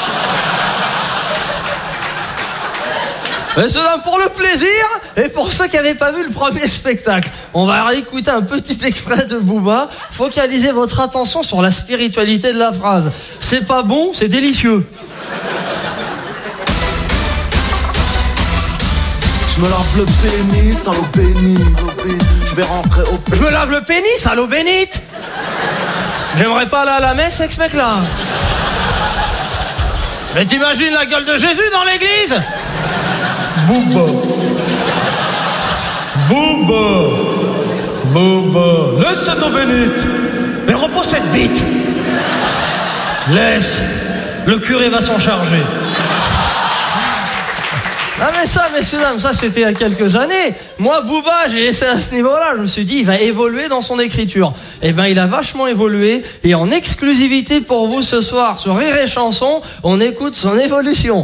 Mais c'est pour le plaisir et pour ceux qui n'avaient pas vu le premier spectacle. On va écouter un petit extrait de Booba. Focalisez votre attention sur la spiritualité de la phrase. C'est pas bon, c'est délicieux. Je me lave le pénis à l'eau bénite. Je vais rentrer au... Je me lave le pénis à l'eau bénite. J'aimerais pas aller à la messe avec ce mec-là. Mais t'imagines la gueule de Jésus dans l'église? Booba. Booba. Booba. Laisse cette eau bénite. Mais repose cette bite. Laisse. Le curé va s'en charger. Ah mais ça, messieurs dames, ça c'était il y a quelques années. Moi, Booba, j'ai laissé à ce niveau-là. Je me suis dit, il va évoluer dans son écriture. Eh ben, il a vachement évolué. Et en exclusivité pour vous ce soir, sur Rire et Chanson, on écoute son évolution.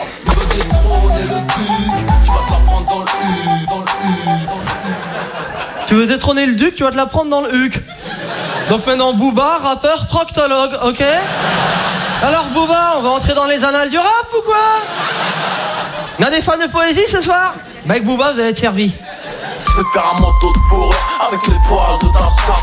Tu veux détrôner le duc, tu vas te la prendre dans le huc. Donc maintenant, Booba, rappeur, proctologue, ok? Alors Booba, on va entrer dans les annales du rap ou quoi? Il y a des fans de poésie ce soir? Bah avec Booba, vous allez être servi. Je vais faire un manteau de fourrure avec les poils de ta chatte.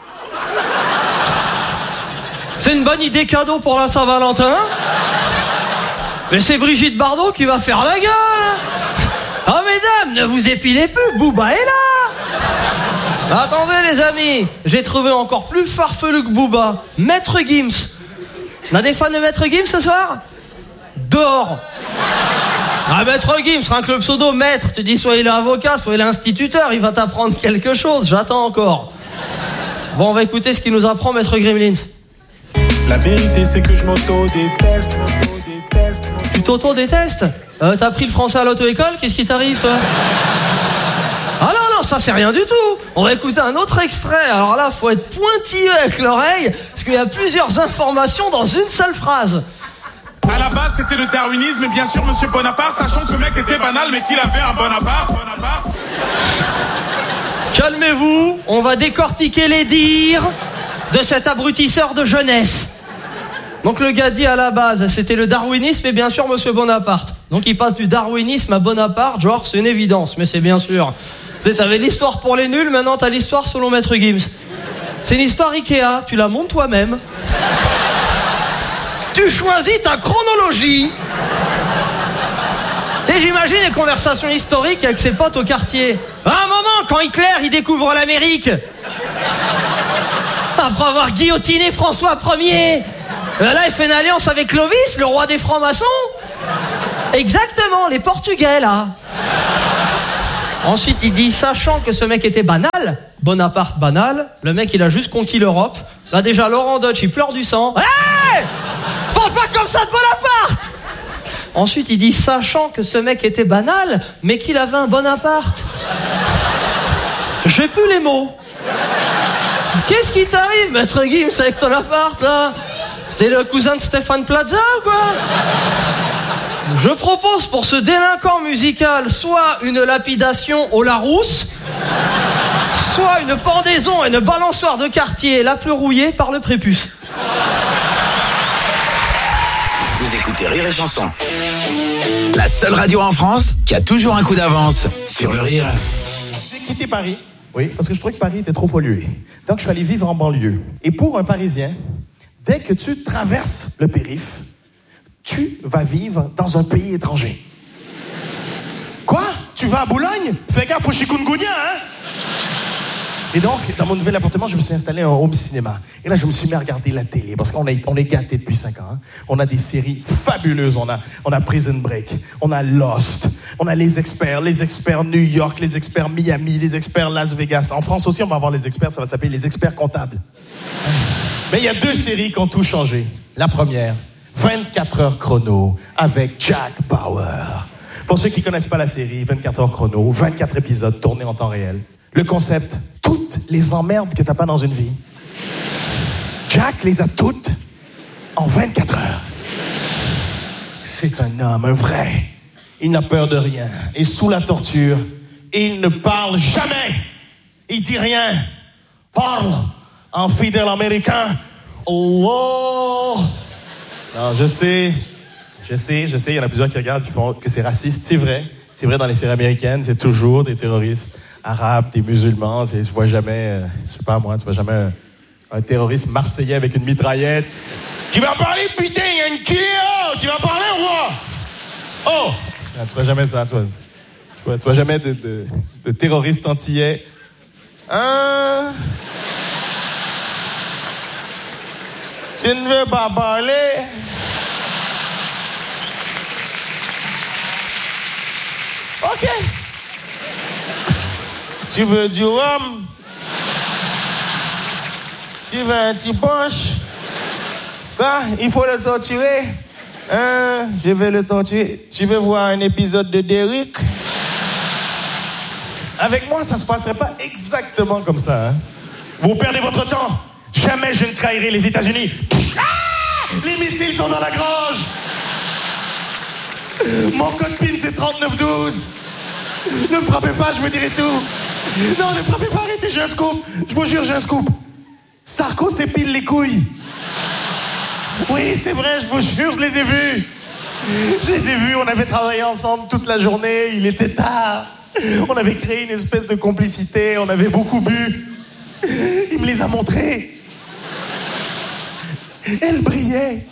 C'est une bonne idée cadeau pour la Saint-Valentin. Mais c'est Brigitte Bardot qui va faire la gueule. Oh mesdames, ne vous épilez plus, Booba est là. Attendez les amis, j'ai trouvé encore plus farfelu que Booba. Maître Gims. On a des fans de Maître Gims ce soir? Dehors. Ah, Maître Gims, rien que le pseudo Maître, tu dis soit il est avocat, soit il est instituteur, il va t'apprendre quelque chose, j'attends encore. Bon, on va écouter ce qu'il nous apprend Maître Gremlins. La vérité c'est que je m'auto-déteste. Tu t'auto-détestes? euh, T'as appris le français à l'auto-école? Qu'est-ce qui t'arrive toi? Ah non, non, ça c'est rien du tout. On va écouter un autre extrait. Alors là, faut être pointilleux avec l'oreille, parce qu'il y a plusieurs informations dans une seule phrase. À la base, c'était le darwinisme, et bien sûr, Monsieur Bonaparte, sachant que ce mec était banal, mais qu'il avait un Bonaparte. Bonaparte. Calmez-vous, on va décortiquer les dires de cet abrutisseur de jeunesse. Donc le gars dit à la base, c'était le darwinisme et bien sûr Monsieur Bonaparte. Donc il passe du darwinisme à Bonaparte, genre c'est une évidence, mais c'est bien sûr. T'avais l'histoire pour les nuls, maintenant t'as l'histoire selon Maître Gims. C'est une histoire Ikea, tu la montes toi-même. Tu choisis ta chronologie. Et j'imagine les conversations historiques avec ses potes au quartier. À un moment, quand Hitler il découvre l'Amérique, Après avoir guillotiné François Ier, là, il fait une alliance avec Clovis, le roi des francs-maçons. Exactement, les Portugais, là. Ensuite, il dit, sachant que ce mec était banal, Bonaparte banal, le mec, il a juste conquis l'Europe. Là, déjà, Laurent Dutch, il pleure du sang. Hey! Parle pas comme ça de Bonaparte! Ensuite, il dit, sachant que ce mec était banal, mais qu'il avait un Bonaparte. J'ai plus les mots. Qu'est-ce qui t'arrive, maître Gims, avec ton appart, là? T'es le cousin de Stéphane Plaza, ou quoi? Je propose pour ce délinquant musical soit une lapidation au Larousse, soit une pendaison et une balançoire de quartier la plus rouillée par le prépuce. Vous écoutez Rire et Chanson. La seule radio en France qui a toujours un coup d'avance sur le rire. J'ai quitté Paris, oui, parce que je trouvais que Paris était trop pollué. Donc je suis allé vivre en banlieue. Et pour un Parisien, dès que tu traverses le périph', tu vas vivre dans un pays étranger. Quoi? Tu vas à Boulogne? Fais gaffe au chikungunya, hein? Et donc, dans mon nouvel appartement, je me suis installé un home cinéma. Et là, je me suis mis à regarder la télé, parce qu'on est, on est gâtés depuis cinq ans. Hein? On a des séries fabuleuses. On a, on a Prison Break, on a Lost, on a les experts, les experts New York, les experts Miami, les experts Las Vegas. En France aussi, on va avoir les experts, ça va s'appeler les experts comptables. Mais il y a deux séries qui ont tout changé. La première, vingt-quatre heures chrono avec Jack Bauer. Pour ceux qui ne connaissent pas la série, vingt-quatre heures chrono, vingt-quatre épisodes tournés en temps réel. Le concept, toutes les emmerdes que tu n'as pas dans une vie, Jack les a toutes en vingt-quatre heures. C'est un homme, un vrai. Il n'a peur de rien. Et sous la torture, il ne parle jamais. Il dit rien. Parle en fidèle américain. Oh, oh. Non, je sais, je sais, je sais, il y en a plusieurs qui regardent, qui font que c'est raciste. C'est vrai, c'est vrai dans les séries américaines, c'est toujours des terroristes arabes, des musulmans. Tu vois jamais, euh, je sais pas moi, tu vois jamais un, un terroriste marseillais avec une mitraillette qui va parler, putain, il y a une Kia, qui va parler ou quoi? Oh, non, tu vois jamais ça, tu vois, tu vois, tu vois jamais de, de, de terroristes antillais. Hein? Tu ne veux pas parler? Ok. Tu veux du rhum? Tu veux un petit punch? Quoi? Il faut le torturer? Hein? Je vais le torturer. Tu veux voir un épisode de Derrick? Avec moi, ça se passerait pas exactement comme ça. Hein? Vous perdez votre temps. Jamais je ne trahirai les États-Unis. Ah! Les missiles sont dans la grange. Mon code PIN, c'est trente-neuf douze. Ne me frappez pas, je me dirai tout. Non, ne frappez pas, arrêtez, j'ai un scoop. Je vous jure, j'ai un scoop. Sarko s'épile les couilles. Oui, c'est vrai, je vous jure, je les ai vus. Je les ai vus, on avait travaillé ensemble toute la journée, il était tard. On avait créé une espèce de complicité, on avait beaucoup bu. Il me les a montrés. Elles brillaient.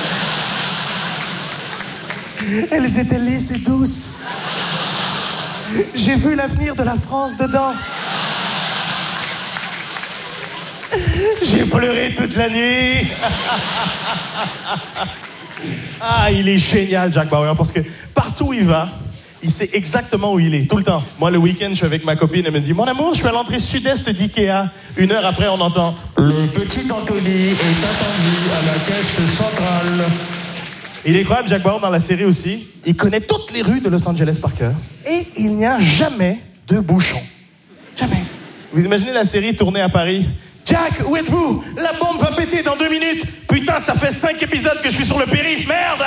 Elles étaient lisses et douces. J'ai vu l'avenir de la France dedans. J'ai pleuré toute la nuit. Ah, il est génial, Jack Bauer, parce que partout où il va, il sait exactement où il est, tout le temps. Moi, le week-end, je suis avec ma copine, elle me dit « Mon amour, je suis à l'entrée sud-est d'Ikea. » Une heure après, on entend « Le petit Anthony est attendu à la caisse centrale. » Il est incroyable, Jack Bauer, dans la série aussi. Il connaît toutes les rues de Los Angeles par cœur. Et il n'y a jamais de bouchon. Jamais. Vous imaginez la série tournée à Paris? Jack, où êtes-vous? La bombe va péter dans deux minutes. Putain, ça fait cinq épisodes que je suis sur le périph', merde!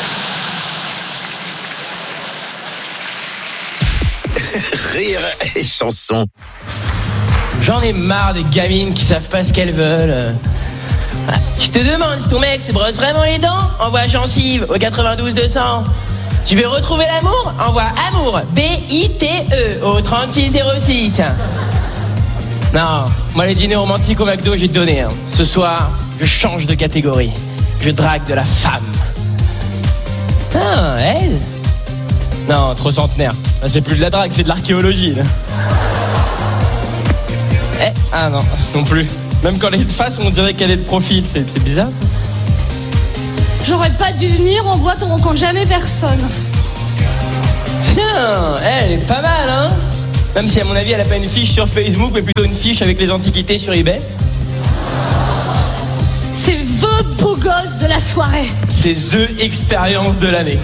Rire et Chanson. J'en ai marre des gamines qui savent pas ce qu'elles veulent. Ah, tu te demandes si ton mec se brosse vraiment les dents? Envoie gencive au quatre-vingt-douze deux cents. Tu veux retrouver l'amour? Envoie amour, B I T E, au trente-six zéro six. Non, moi les dîners romantiques au McDo, j'ai donné. Hein. Ce soir, je change de catégorie. Je drague de la femme. Ah, elle? Non, trop centenaire. C'est plus de la drague, c'est de l'archéologie. Là. Eh, ah non, non plus. Même quand elle est de face, on dirait qu'elle est de profil. C'est, c'est bizarre. J'aurais pas dû venir en boîte, on rencontre jamais personne. Tiens, elle est pas mal, hein. Même si à mon avis, elle a pas une fiche sur Facebook, mais plutôt une fiche avec les antiquités sur eBay. C'est the beau gosse de la soirée. C'est the expérience de l'année.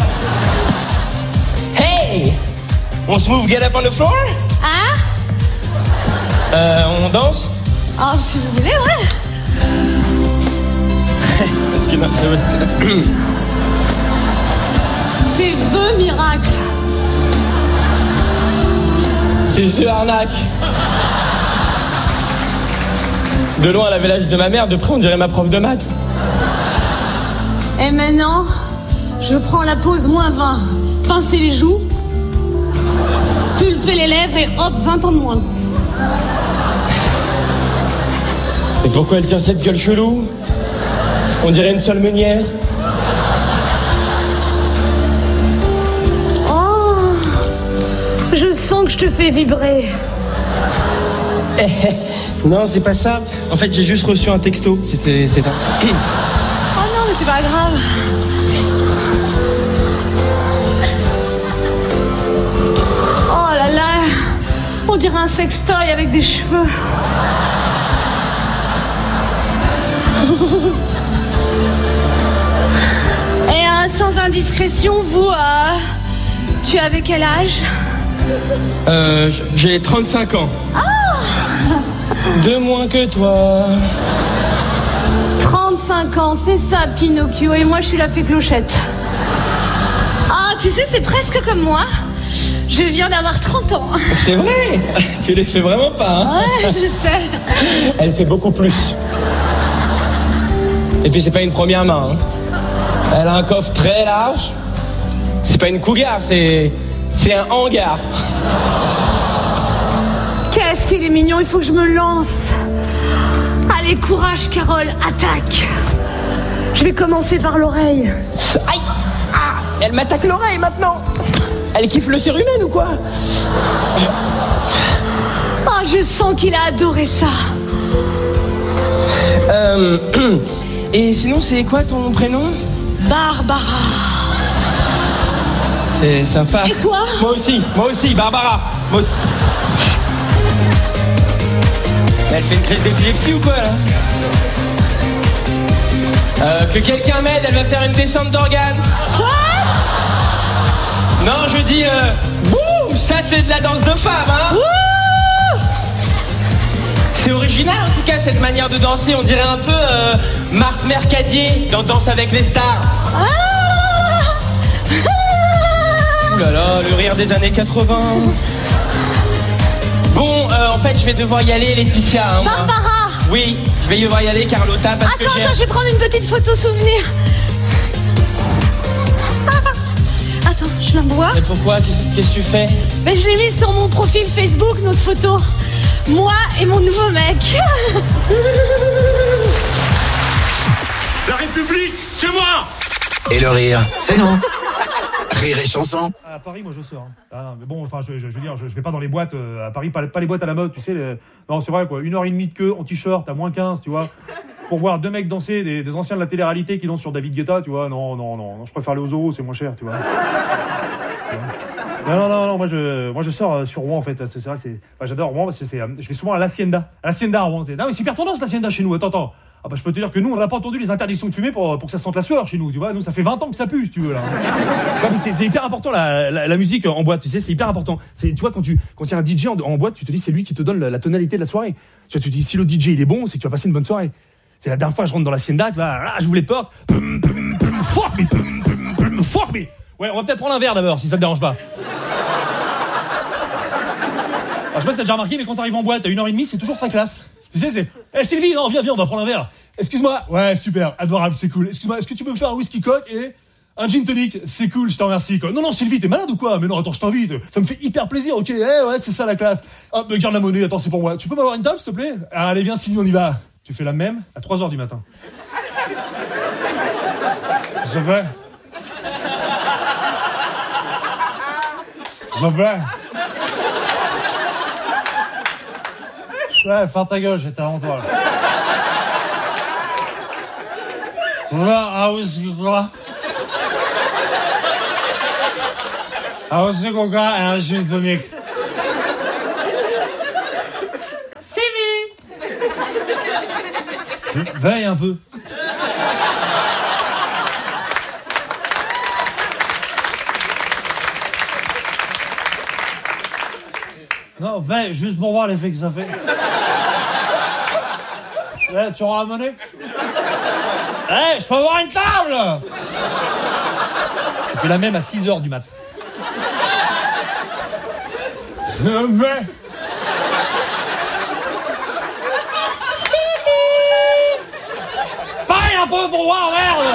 Hey, on se move, get up on the floor? Hein? Euh, on danse? Ah, si vous voulez, ouais. C'est the miracle. C'est the arnaque. De loin, elle avait l'âge de ma mère, de près, on dirait ma prof de maths. Et maintenant, je prends la pause moins vingt. Pincer les joues, pulper les lèvres et hop, vingt ans de moins. Et pourquoi elle tient cette gueule chelou? On dirait une seule meunière. Oh, je sens que je te fais vibrer. Non, c'est pas ça. En fait, j'ai juste reçu un texto. C'était, c'est ça. Oh non, mais c'est pas grave. Oh là là, on dirait un sextoy avec des cheveux. Et euh, sans indiscrétion, vous, euh, tu avais quel âge? Euh, j'ai trente-cinq ans. Oh, De moins que toi. trente-cinq ans, c'est ça, Pinocchio. Et moi, je suis la fée Clochette. Ah, tu sais, c'est presque comme moi. Je viens d'avoir trente ans. C'est vrai? Tu les fais vraiment pas, hein? Ouais, je sais. Elle fait beaucoup plus. Et puis c'est pas une première main, hein. Elle a un coffre très large. C'est pas une cougar, c'est... c'est un hangar. Qu'est-ce qu'il est mignon, il faut que je me lance. Allez, courage, Carole, attaque. Je vais commencer par l'oreille. Aïe! Ah! Elle m'attaque l'oreille maintenant. Elle kiffe le cérumen ou quoi? Ah, je sens qu'il a adoré ça. Euh... Et sinon, c'est quoi ton prénom? Barbara. C'est sympa. Et toi? Moi aussi, moi aussi, Barbara. Moi aussi. Elle fait une crise d'épilepsie ou quoi, là? Euh, que quelqu'un m'aide, elle va faire une descente d'organes. Quoi? Non, je dis, euh... Bouh, ça, c'est de la danse de femme, hein? Wouh! C'est original, en tout cas, cette manière de danser. On dirait un peu euh, Marc Mercadier dans Danse avec les stars. Ah! Ouh là là, le rire des années quatre-vingts. Bon, euh, en fait, je vais devoir y aller, Laetitia. Hein, moi. Barbara! Oui, je vais devoir y aller, Carlotta, parce attends, que j'ai... attends, je vais prendre une petite photo souvenir. Attends, je l'envoie. Mais pourquoi? Qu'est-ce, qu'est-ce que tu fais? Mais je l'ai mis sur mon profil Facebook, notre photo. Moi et mon nouveau mec. La République, c'est moi! Et le rire, c'est nous. Rire et chanson. À Paris, moi, je sors. Ah, mais bon, enfin, je, je, je veux dire, je, je vais pas dans les boîtes euh, à Paris, pas, pas les boîtes à la mode, tu sais. Les... Non, c'est vrai, quoi. Une heure et demie de queue en t-shirt à moins quinze, tu vois. Pour voir deux mecs danser, des, des anciens de la télé-réalité qui dansent sur David Guetta, tu vois. Non, non, non, non, je préfère aller aux Zoo, c'est moins cher, tu vois. Non, non, non, non, moi je, moi je sors euh, sur Rouen en fait. C'est, c'est vrai, c'est, bah, j'adore Rouen parce que c'est, euh, je vais souvent à l'Hacienda. À l'Hacienda à Rouen. C'est, non, mais c'est hyper tendance l'Hacienda chez nous. Attends, attends. Ah bah je peux te dire que nous on n'a pas entendu les interdictions de fumer pour, pour que ça sente la sueur chez nous, tu vois. Nous ça fait vingt ans que ça pue, si tu veux là. Non, mais c'est, c'est hyper important la, la, la musique en boîte, tu sais, c'est hyper important. C'est, tu vois, quand tu, quand il y a un D J en, en boîte, tu te dis c'est lui qui te donne la, la tonalité de la soirée. Tu vois, tu te dis si le D J il est bon, c'est que tu vas passer une bonne soirée. C'est la dernière fois que je rentre dans l'Hacienda, tu vois, là, j'ouvre les portes. Pum, pum, pum, fuck me, pum, pum, pum, fuck me. Ouais, on va peut-être prendre un verre d'abord si ça te dérange pas. Alors, je sais pas si t'as déjà remarqué, mais quand t'arrives en boîte à une heure et demie, c'est toujours très classe. Tu sais, c'est... Eh hey, Sylvie, non, viens, viens, on va prendre un verre. Excuse-moi. Ouais, super, adorable, c'est cool. Excuse-moi, est-ce que tu peux me faire un whisky coke et un gin tonic? C'est cool, je te remercie, quoi. Non, non, Sylvie, t'es malade ou quoi? Mais non, attends, je t'invite. Ça me fait hyper plaisir, ok? Eh ouais, c'est ça la classe. Hop, garde la monnaie, attends, c'est pour moi. Tu peux m'avoir une table, s'il te plaît? Ah, allez, viens, Sylvie, on y va. Tu fais la même à trois heures du matin. Ça va? Ça va? Ouais, ferme ta gueule, j'étais avant toi. Là, ah oui, c'est quoi? Ah oui, c'est quoi? Et un jeu comique. C'est lui. Veille un peu. Non, veille, juste pour voir l'effet que ça fait. Ouais, tu auras ramené? Eh, hey, je peux avoir une table? Je fais la même à six heures du mat. Je mets. Pareil un peu pour voir, merde.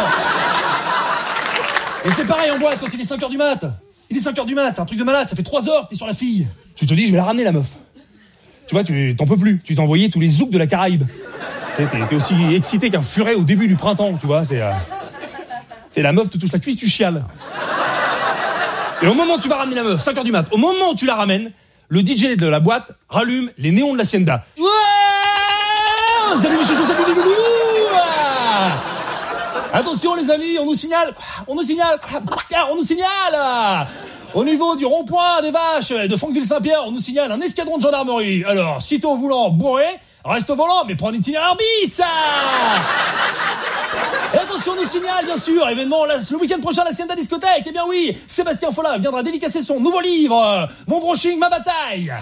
Et c'est pareil en boîte quand il est cinq heures du mat. Il est cinq heures du mat, un truc de malade, ça fait trois heures que t'es sur la fille. Tu te dis, je vais la ramener la meuf. Tu vois, tu t'en peux plus. Tu t'es envoyé tous les zouks de la Caraïbe. Tu sais, t'es, t'es aussi excité qu'un furet au début du printemps, tu vois. C'est, euh... c'est la meuf te touche la cuisse, tu chiales. Et au moment où tu vas ramener la meuf, cinq heures du mat, au moment où tu la ramènes, le D J de la boîte rallume les néons de l'Hacienda. Ouais, salut les chouchous, salut les loulous. Attention les amis, on nous signale, on nous signale, on nous signale. Au niveau du rond-point des Vaches de Franqueville-Saint-Pierre, on nous signale un escadron de gendarmerie. Alors, sitôt voulant bourré, reste au volant, mais prends un itinéraire bis. Et attention, on nous signale, bien sûr, événement le week-end prochain à la Hacienda Discothèque. Eh bien oui, Sébastien Follat viendra dédicacer son nouveau livre, Mon brushing, ma bataille.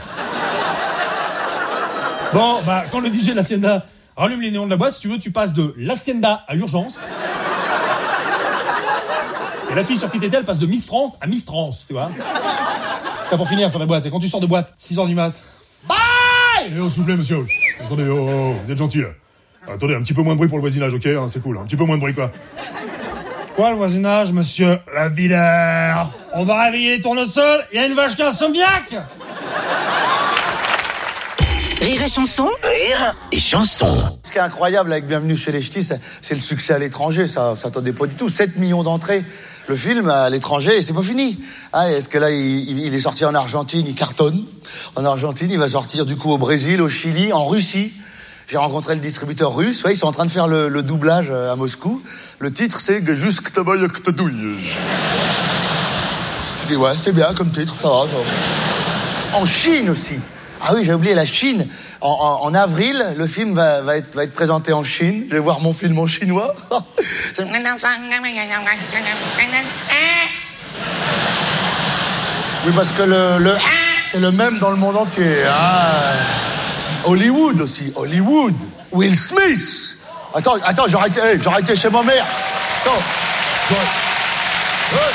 Bon, bah, quand le D J de l'Hacienda rallume les néons de la boîte, si tu veux, tu passes de l'Hacienda à l'urgence. Et la fille sur qui t'étais, elle passe de Miss France à Miss Trans, tu vois. T'as pour finir sur la boîte, et quand tu sors de boîte, six heures du mat. Bye. Eh oh, s'il vous plaît, monsieur. Attendez, oh, oh, vous êtes gentil, là. Attendez, un petit peu moins de bruit pour le voisinage, ok, hein, c'est cool, un petit peu moins de bruit, quoi. Quoi, le voisinage, monsieur la Villers? On va réveiller les tournesols, il y a une vache qui a un insomniaque. Rire et chanson. Rire et chanson. Ce qui est incroyable avec Bienvenue chez les Ch'tis, c'est, c'est le succès à l'étranger. Ça, ça s'attendait pas du tout. sept millions d'entrées. Le film à l'étranger, et c'est pas fini. Ah, est-ce que là, il, il est sorti en Argentine, il cartonne. En Argentine, il va sortir du coup au Brésil, au Chili, en Russie. J'ai rencontré le distributeur russe. Ouais, ils sont en train de faire le, le doublage à Moscou. Le titre, c'est Gejusk te voye que te douille. Je dis ouais, c'est bien comme titre, ça va. Ça va. En Chine aussi. Ah oui, j'ai oublié la Chine. En, en, en avril, le film va, va, être, va être présenté en Chine. Je vais voir mon film en chinois. Oui, parce que le, le c'est le même dans le monde entier. Ah. Hollywood aussi, Hollywood. Will Smith. Attends, attends, j'aurais été, hey, j'aurais été chez ma mère. Attends, j'aurais... Hey.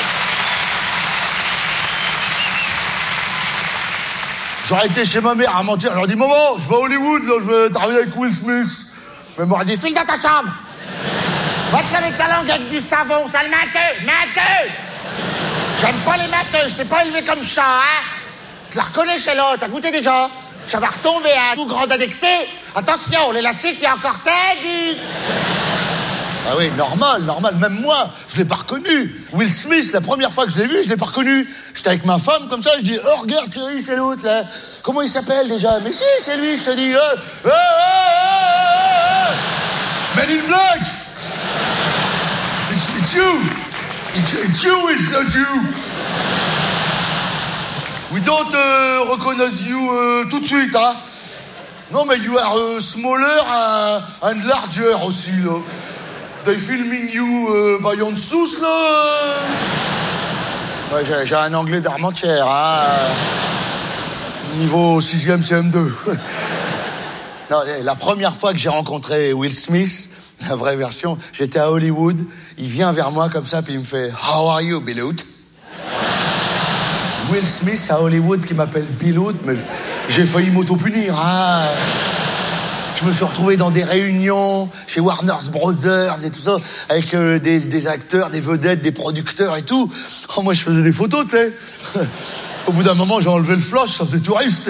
J'aurais été chez ma mère à mentir. Elle leur dit, maman, je vais à Hollywood, là, je vais travailler avec Will Smith. Mais elle m'aurait dit, file dans ta chambre. Va te laver ta langue avec du savon, sale matheux, matheux. J'aime pas les matheux, je t'ai pas élevé comme ça, hein. Tu la reconnais celle-là, t'as goûté déjà. Ça va retomber, hein, tout grand addicté. Attention, l'élastique est encore tendu. Ah oui, normal, normal. Même moi, je l'ai pas reconnu. Will Smith, la première fois que je l'ai vu, je l'ai pas reconnu. J'étais avec ma femme, comme ça, je dis, oh, regarde, chérie, c'est l'autre, là. Comment il s'appelle, déjà? Mais si, c'est lui, je te dis. Euh, euh, euh, euh, euh. Men in Black! It's, it's you! It's, it's you, it's not you! We don't uh, recognize you uh, tout de suite, hein? Non, mais you are uh, smaller and, and larger aussi, là. They filming you uh, by on sauce, là. Ouais, j'ai, j'ai un anglais d'Armentières, hein. Niveau sixième C M deux. Non, la première fois que j'ai rencontré Will Smith, la vraie version, j'étais à Hollywood. Il vient vers moi comme ça, puis il me fait « How are you, Bilout ?» Will Smith à Hollywood qui m'appelle Bilout, mais j'ai failli m'auto-punir, hein. Je me suis retrouvé dans des réunions chez Warner Brothers et tout ça, avec euh, des, des acteurs, des vedettes, des producteurs et tout. Oh, moi, je faisais des photos, tu sais. Au bout d'un moment, j'ai enlevé le flash, ça faisait touriste.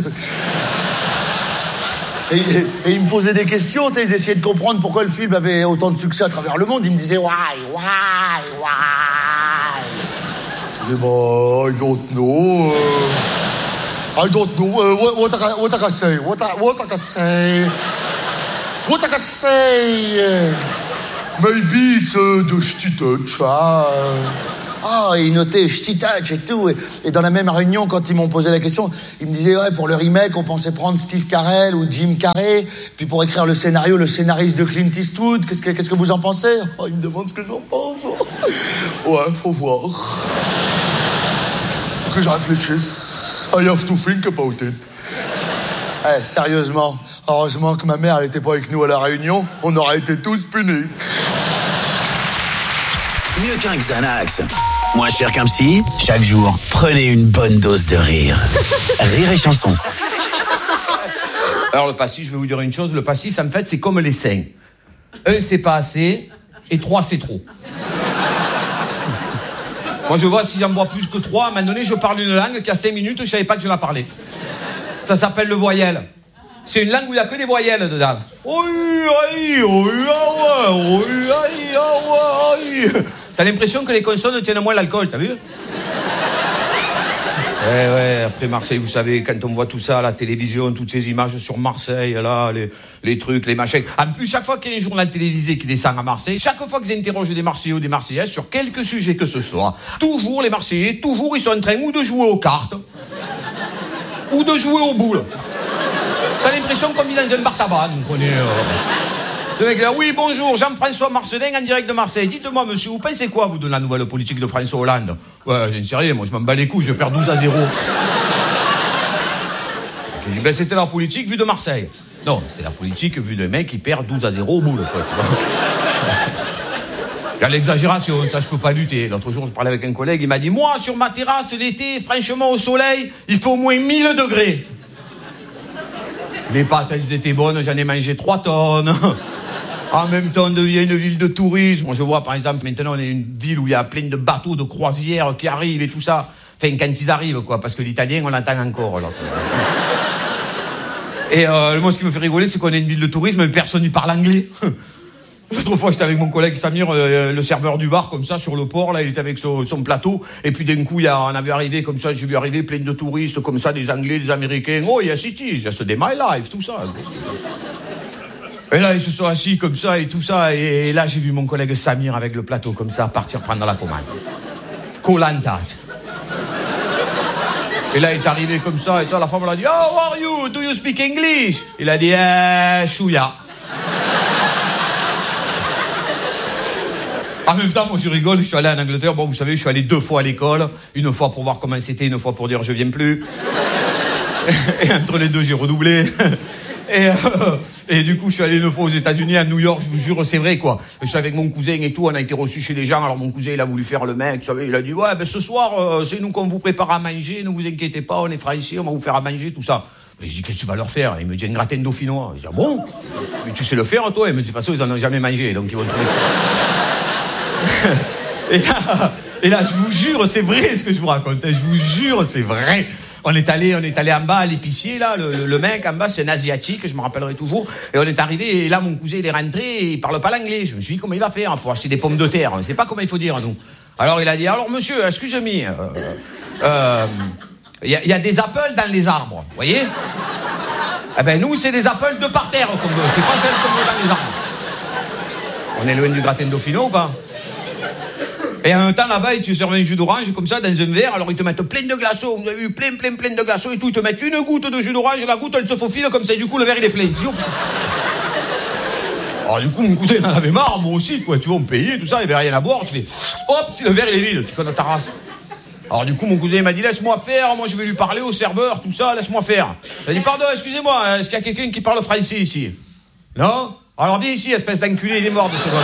Et, et, et ils me posaient des questions, tu sais, ils essayaient de comprendre pourquoi le film avait autant de succès à travers le monde. Ils me disaient « Why, why, why ?» Je dis « Bah, I don't know. » I don't know. Uh, what, what, I, can- what I can say? What I, what I can say? What I can say? Uh, maybe it's uh, the Stittouch. Ah, Ah, il notait Stitach et tout. Et, et dans la même réunion, quand ils m'ont posé la question, ils me disaient, ouais, pour le remake, on pensait prendre Steve Carell ou Jim Carrey. Puis pour écrire le scénario, le scénariste de Clint Eastwood. Qu'est-ce que, qu'est-ce que vous en pensez? Oh, il me demande ce que j'en pense. Ouais, faut voir. Faut que je réfléchisse. I have to think about it. Eh, sérieusement, Heureusement que ma mère, elle était pas avec nous à la réunion. On aurait été tous punis. Mieux qu'un Xanax. Moins cher qu'un psy, chaque jour, prenez une bonne dose de rire. Rire et chanson. Alors le pastis, je vais vous dire une chose, le pastis, en fait, c'est comme les seins. Un, c'est pas assez, et trois, c'est trop. Moi, je vois, si j'en bois plus que trois, à un moment donné, je parle une langue qui a cinq minutes, je savais pas que je la parlais. Ça s'appelle le voyelle. C'est une langue où il n'y a que des voyelles dedans. T'as l'impression que les consonnes tiennent moins l'alcool, t'as vu? Eh ouais, après Marseille, vous savez, quand on voit tout ça à la télévision, toutes ces images sur Marseille, là, les, les trucs, les machins. En plus, chaque fois qu'il y a un journal télévisé qui descend à Marseille, chaque fois qu'ils interrogent des Marseillais ou des Marseillaises sur quelque sujet que ce soit, toujours les Marseillais, toujours ils sont en train ou de jouer aux cartes, ou de jouer aux boules. T'as l'impression qu'on vit dans un bar tabac, vous connaissez. Euh... Le mec là, oui, bonjour, Jean-François Marcelin en direct de Marseille. Dites-moi, monsieur, vous pensez quoi, vous, de la nouvelle politique de François Hollande? Ouais, j'en sais rien, moi, je m'en bats les couilles, je perds douze à zéro. J'ai dit, ben, c'était la politique vue de Marseille. Non, c'est la politique vue de mec qui perd douze à zéro au bout, quoi. Il y a l'exagération, ça, je peux pas lutter. L'autre jour, je parlais avec un collègue, il m'a dit, moi, sur ma terrasse, l'été, franchement, au soleil, il fait au moins mille degrés. Les pâtes, elles étaient bonnes, j'en ai mangé trois tonnes. En même temps, on devient une ville de tourisme. Je vois, par exemple, maintenant, on est une ville où il y a plein de bateaux de croisière qui arrivent et tout ça. Enfin, quand ils arrivent, quoi, parce que l'italien, on l'entend encore, là. Et euh, moi, ce qui me fait rigoler, c'est qu'on est une ville de tourisme, mais personne n'y parle anglais. L'autre fois, j'étais avec mon collègue Samir, euh, le serveur du bar, comme ça, sur le port, là, il était avec son, son plateau, et puis d'un coup, il y a, on avait arrivé, comme ça, j'ai vu arriver plein de touristes, comme ça, des Anglais, des Américains, oh, il y a City, just a day my life, tout ça. Et là, ils se sont assis comme ça, et tout ça, et, et là, j'ai vu mon collègue Samir avec le plateau, comme ça, partir prendre la commande. Koh-Lanta. Et là, il est arrivé comme ça, et toi, la femme, elle a dit, how are you? Do you speak English? Il a dit, eh, chouïa. En même temps, moi, je rigole, je suis allé en Angleterre. Bon, vous savez, je suis allé deux fois à l'école. Une fois pour voir comment c'était, une fois pour dire je viens plus. Et entre les deux, j'ai redoublé. Et, euh, et du coup, je suis allé une fois aux États-Unis, à New York, je vous jure, c'est vrai, quoi. Je suis avec mon cousin et tout, on a été reçus chez les gens. Alors, mon cousin, il a voulu faire le mec, vous savez, il a dit, ouais, ben, ce soir, euh, c'est nous qu'on vous prépare à manger, ne vous inquiétez pas, on est français, on va vous faire à manger, tout ça. Mais je dis, qu'est-ce que tu vas leur faire? Il me dit, un gratin dauphinois. Je dis, ah bon? Mais tu sais le faire, toi? Il me dit, de toute façon, ils en ont jamais mangé, donc ils vont trouver ça. Et là, et là, je vous jure, c'est vrai ce que je vous raconte. Je vous jure, c'est vrai. On est allé, on est allé en bas à l'épicier, là, le, le, le mec en bas, c'est un asiatique, je me rappellerai toujours. Et on est arrivé, et là, mon cousin, il est rentré, et il parle pas l'anglais. Je me suis dit, comment il va faire pour acheter des pommes de terre? On ne sait pas comment il faut dire, nous. Alors, il a dit, alors, monsieur, excusez-moi, euh, euh, il y, y a des appels dans les arbres, vous voyez? Eh ben, nous, c'est des appels de par terre, comme c'est pas celles comme dans les arbres. On est loin du gratin dauphinois ou pas? Et en même temps, là-bas, ils te servent un jus d'orange comme ça, dans un verre. Alors, ils te mettent plein de glaçons. Vous avez eu plein, plein, plein de glaçons et tout. Ils te mettent une goutte de jus d'orange et la goutte, elle se faufile comme ça. Et du coup, le verre, il est plein. Alors, du coup, mon cousin, il en avait marre. Moi aussi, quoi. Tu vois, on payait, tout ça. Il n'y avait rien à boire. Tu fais, hop, si le verre, il est vide. Tu connais ta race. Alors, du coup, mon cousin, il m'a dit, laisse-moi faire. Moi, je vais lui parler au serveur, tout ça. Laisse-moi faire. Il a dit, pardon, excusez-moi. Est-ce qu'il y a quelqu'un qui parle français ici? Non? Alors, viens ici, espèce d'enculé. Il est mort de seconde.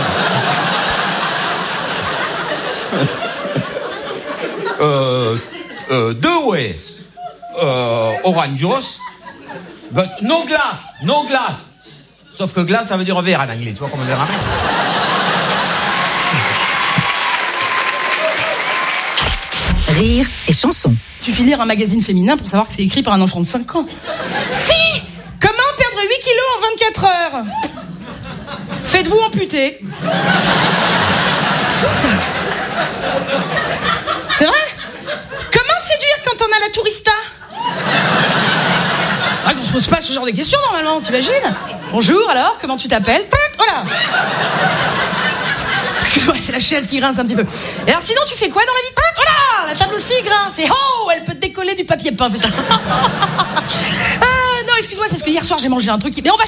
Euh, euh, deux ways, euh, orangeos, but no glass, no glass. Sauf que glace, ça veut dire verre en anglais, tu vois comment on les ramène. Rire et chanson. Suffit de lire un magazine féminin pour savoir que c'est écrit par un enfant de cinq ans. Si! Comment perdre huit kilos en vingt-quatre heures? Faites-vous amputer. C'est vrai? Comment séduire quand on a la tourista? se pose pas ce genre de questions normalement, t'imagines? Bonjour, alors, comment tu t'appelles? Oh là! Excuse-moi, c'est la chaise qui grince un petit peu. Et alors sinon, tu fais quoi dans la vie? Oh là! La table aussi grince. Et oh, elle peut te décoller du papier peint, putain. Ah, non, excuse-moi, c'est parce que hier soir, j'ai mangé un truc qui... Mais on va